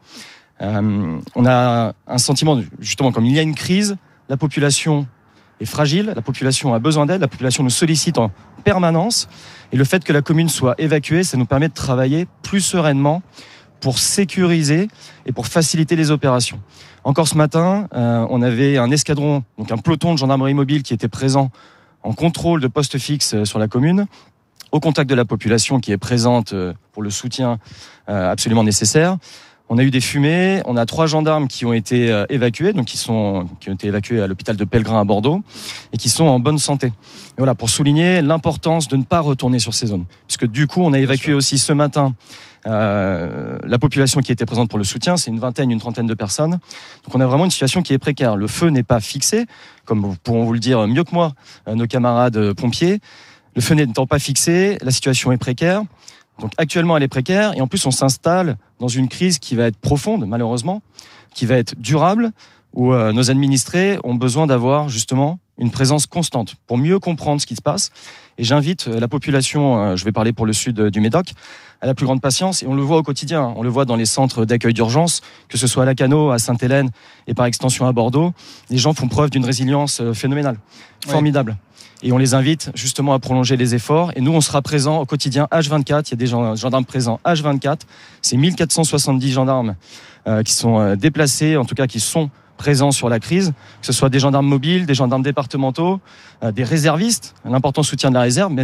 Euh, on a un sentiment, justement, comme il y a une crise, la population est fragile, la population a besoin d'aide, la population nous sollicite en permanence, et le fait que la commune soit évacuée, ça nous permet de travailler plus sereinement pour sécuriser et pour faciliter les opérations. Encore ce matin, euh, on avait un escadron, donc un peloton de gendarmerie mobile qui était présent en contrôle de postes fixes sur la commune, au contact de la population qui est présente pour le soutien absolument nécessaire. On a eu des fumées, on a trois gendarmes qui ont été évacués, donc qui, sont, qui ont été évacués à l'hôpital de Pellegrin à Bordeaux et qui sont en bonne santé. Et voilà, pour souligner l'importance de ne pas retourner sur ces zones. Puisque du coup, on a évacué aussi ce matin euh, la population qui était présente pour le soutien, c'est une vingtaine, une trentaine de personnes. Donc on a vraiment une situation qui est précaire. Le feu n'est pas fixé, comme pourront vous le dire mieux que moi nos camarades pompiers. Le feu n'étant pas fixé, la situation est précaire. Donc actuellement, elle est précaire et en plus, on s'installe dans une crise qui va être profonde, malheureusement, qui va être durable, où euh, nos administrés ont besoin d'avoir justement une présence constante pour mieux comprendre ce qui se passe. Et j'invite la population, euh, je vais parler pour le sud du Médoc, à la plus grande patience. Et on le voit au quotidien, on le voit dans les centres d'accueil d'urgence, que ce soit à Lacanau, à Sainte-Hélène et par extension à Bordeaux. Les gens font preuve d'une résilience phénoménale, formidable. Ouais. Et on les invite justement à prolonger les efforts. Et nous, on sera présents au quotidien H vingt-quatre. Il y a des gendarmes présents H vingt-quatre. C'est mille quatre cent soixante-dix gendarmes euh, qui sont euh, déplacés, en tout cas qui sont présents sur la crise, que ce soit des gendarmes mobiles, des gendarmes départementaux, euh, des réservistes, un important soutien de la réserve.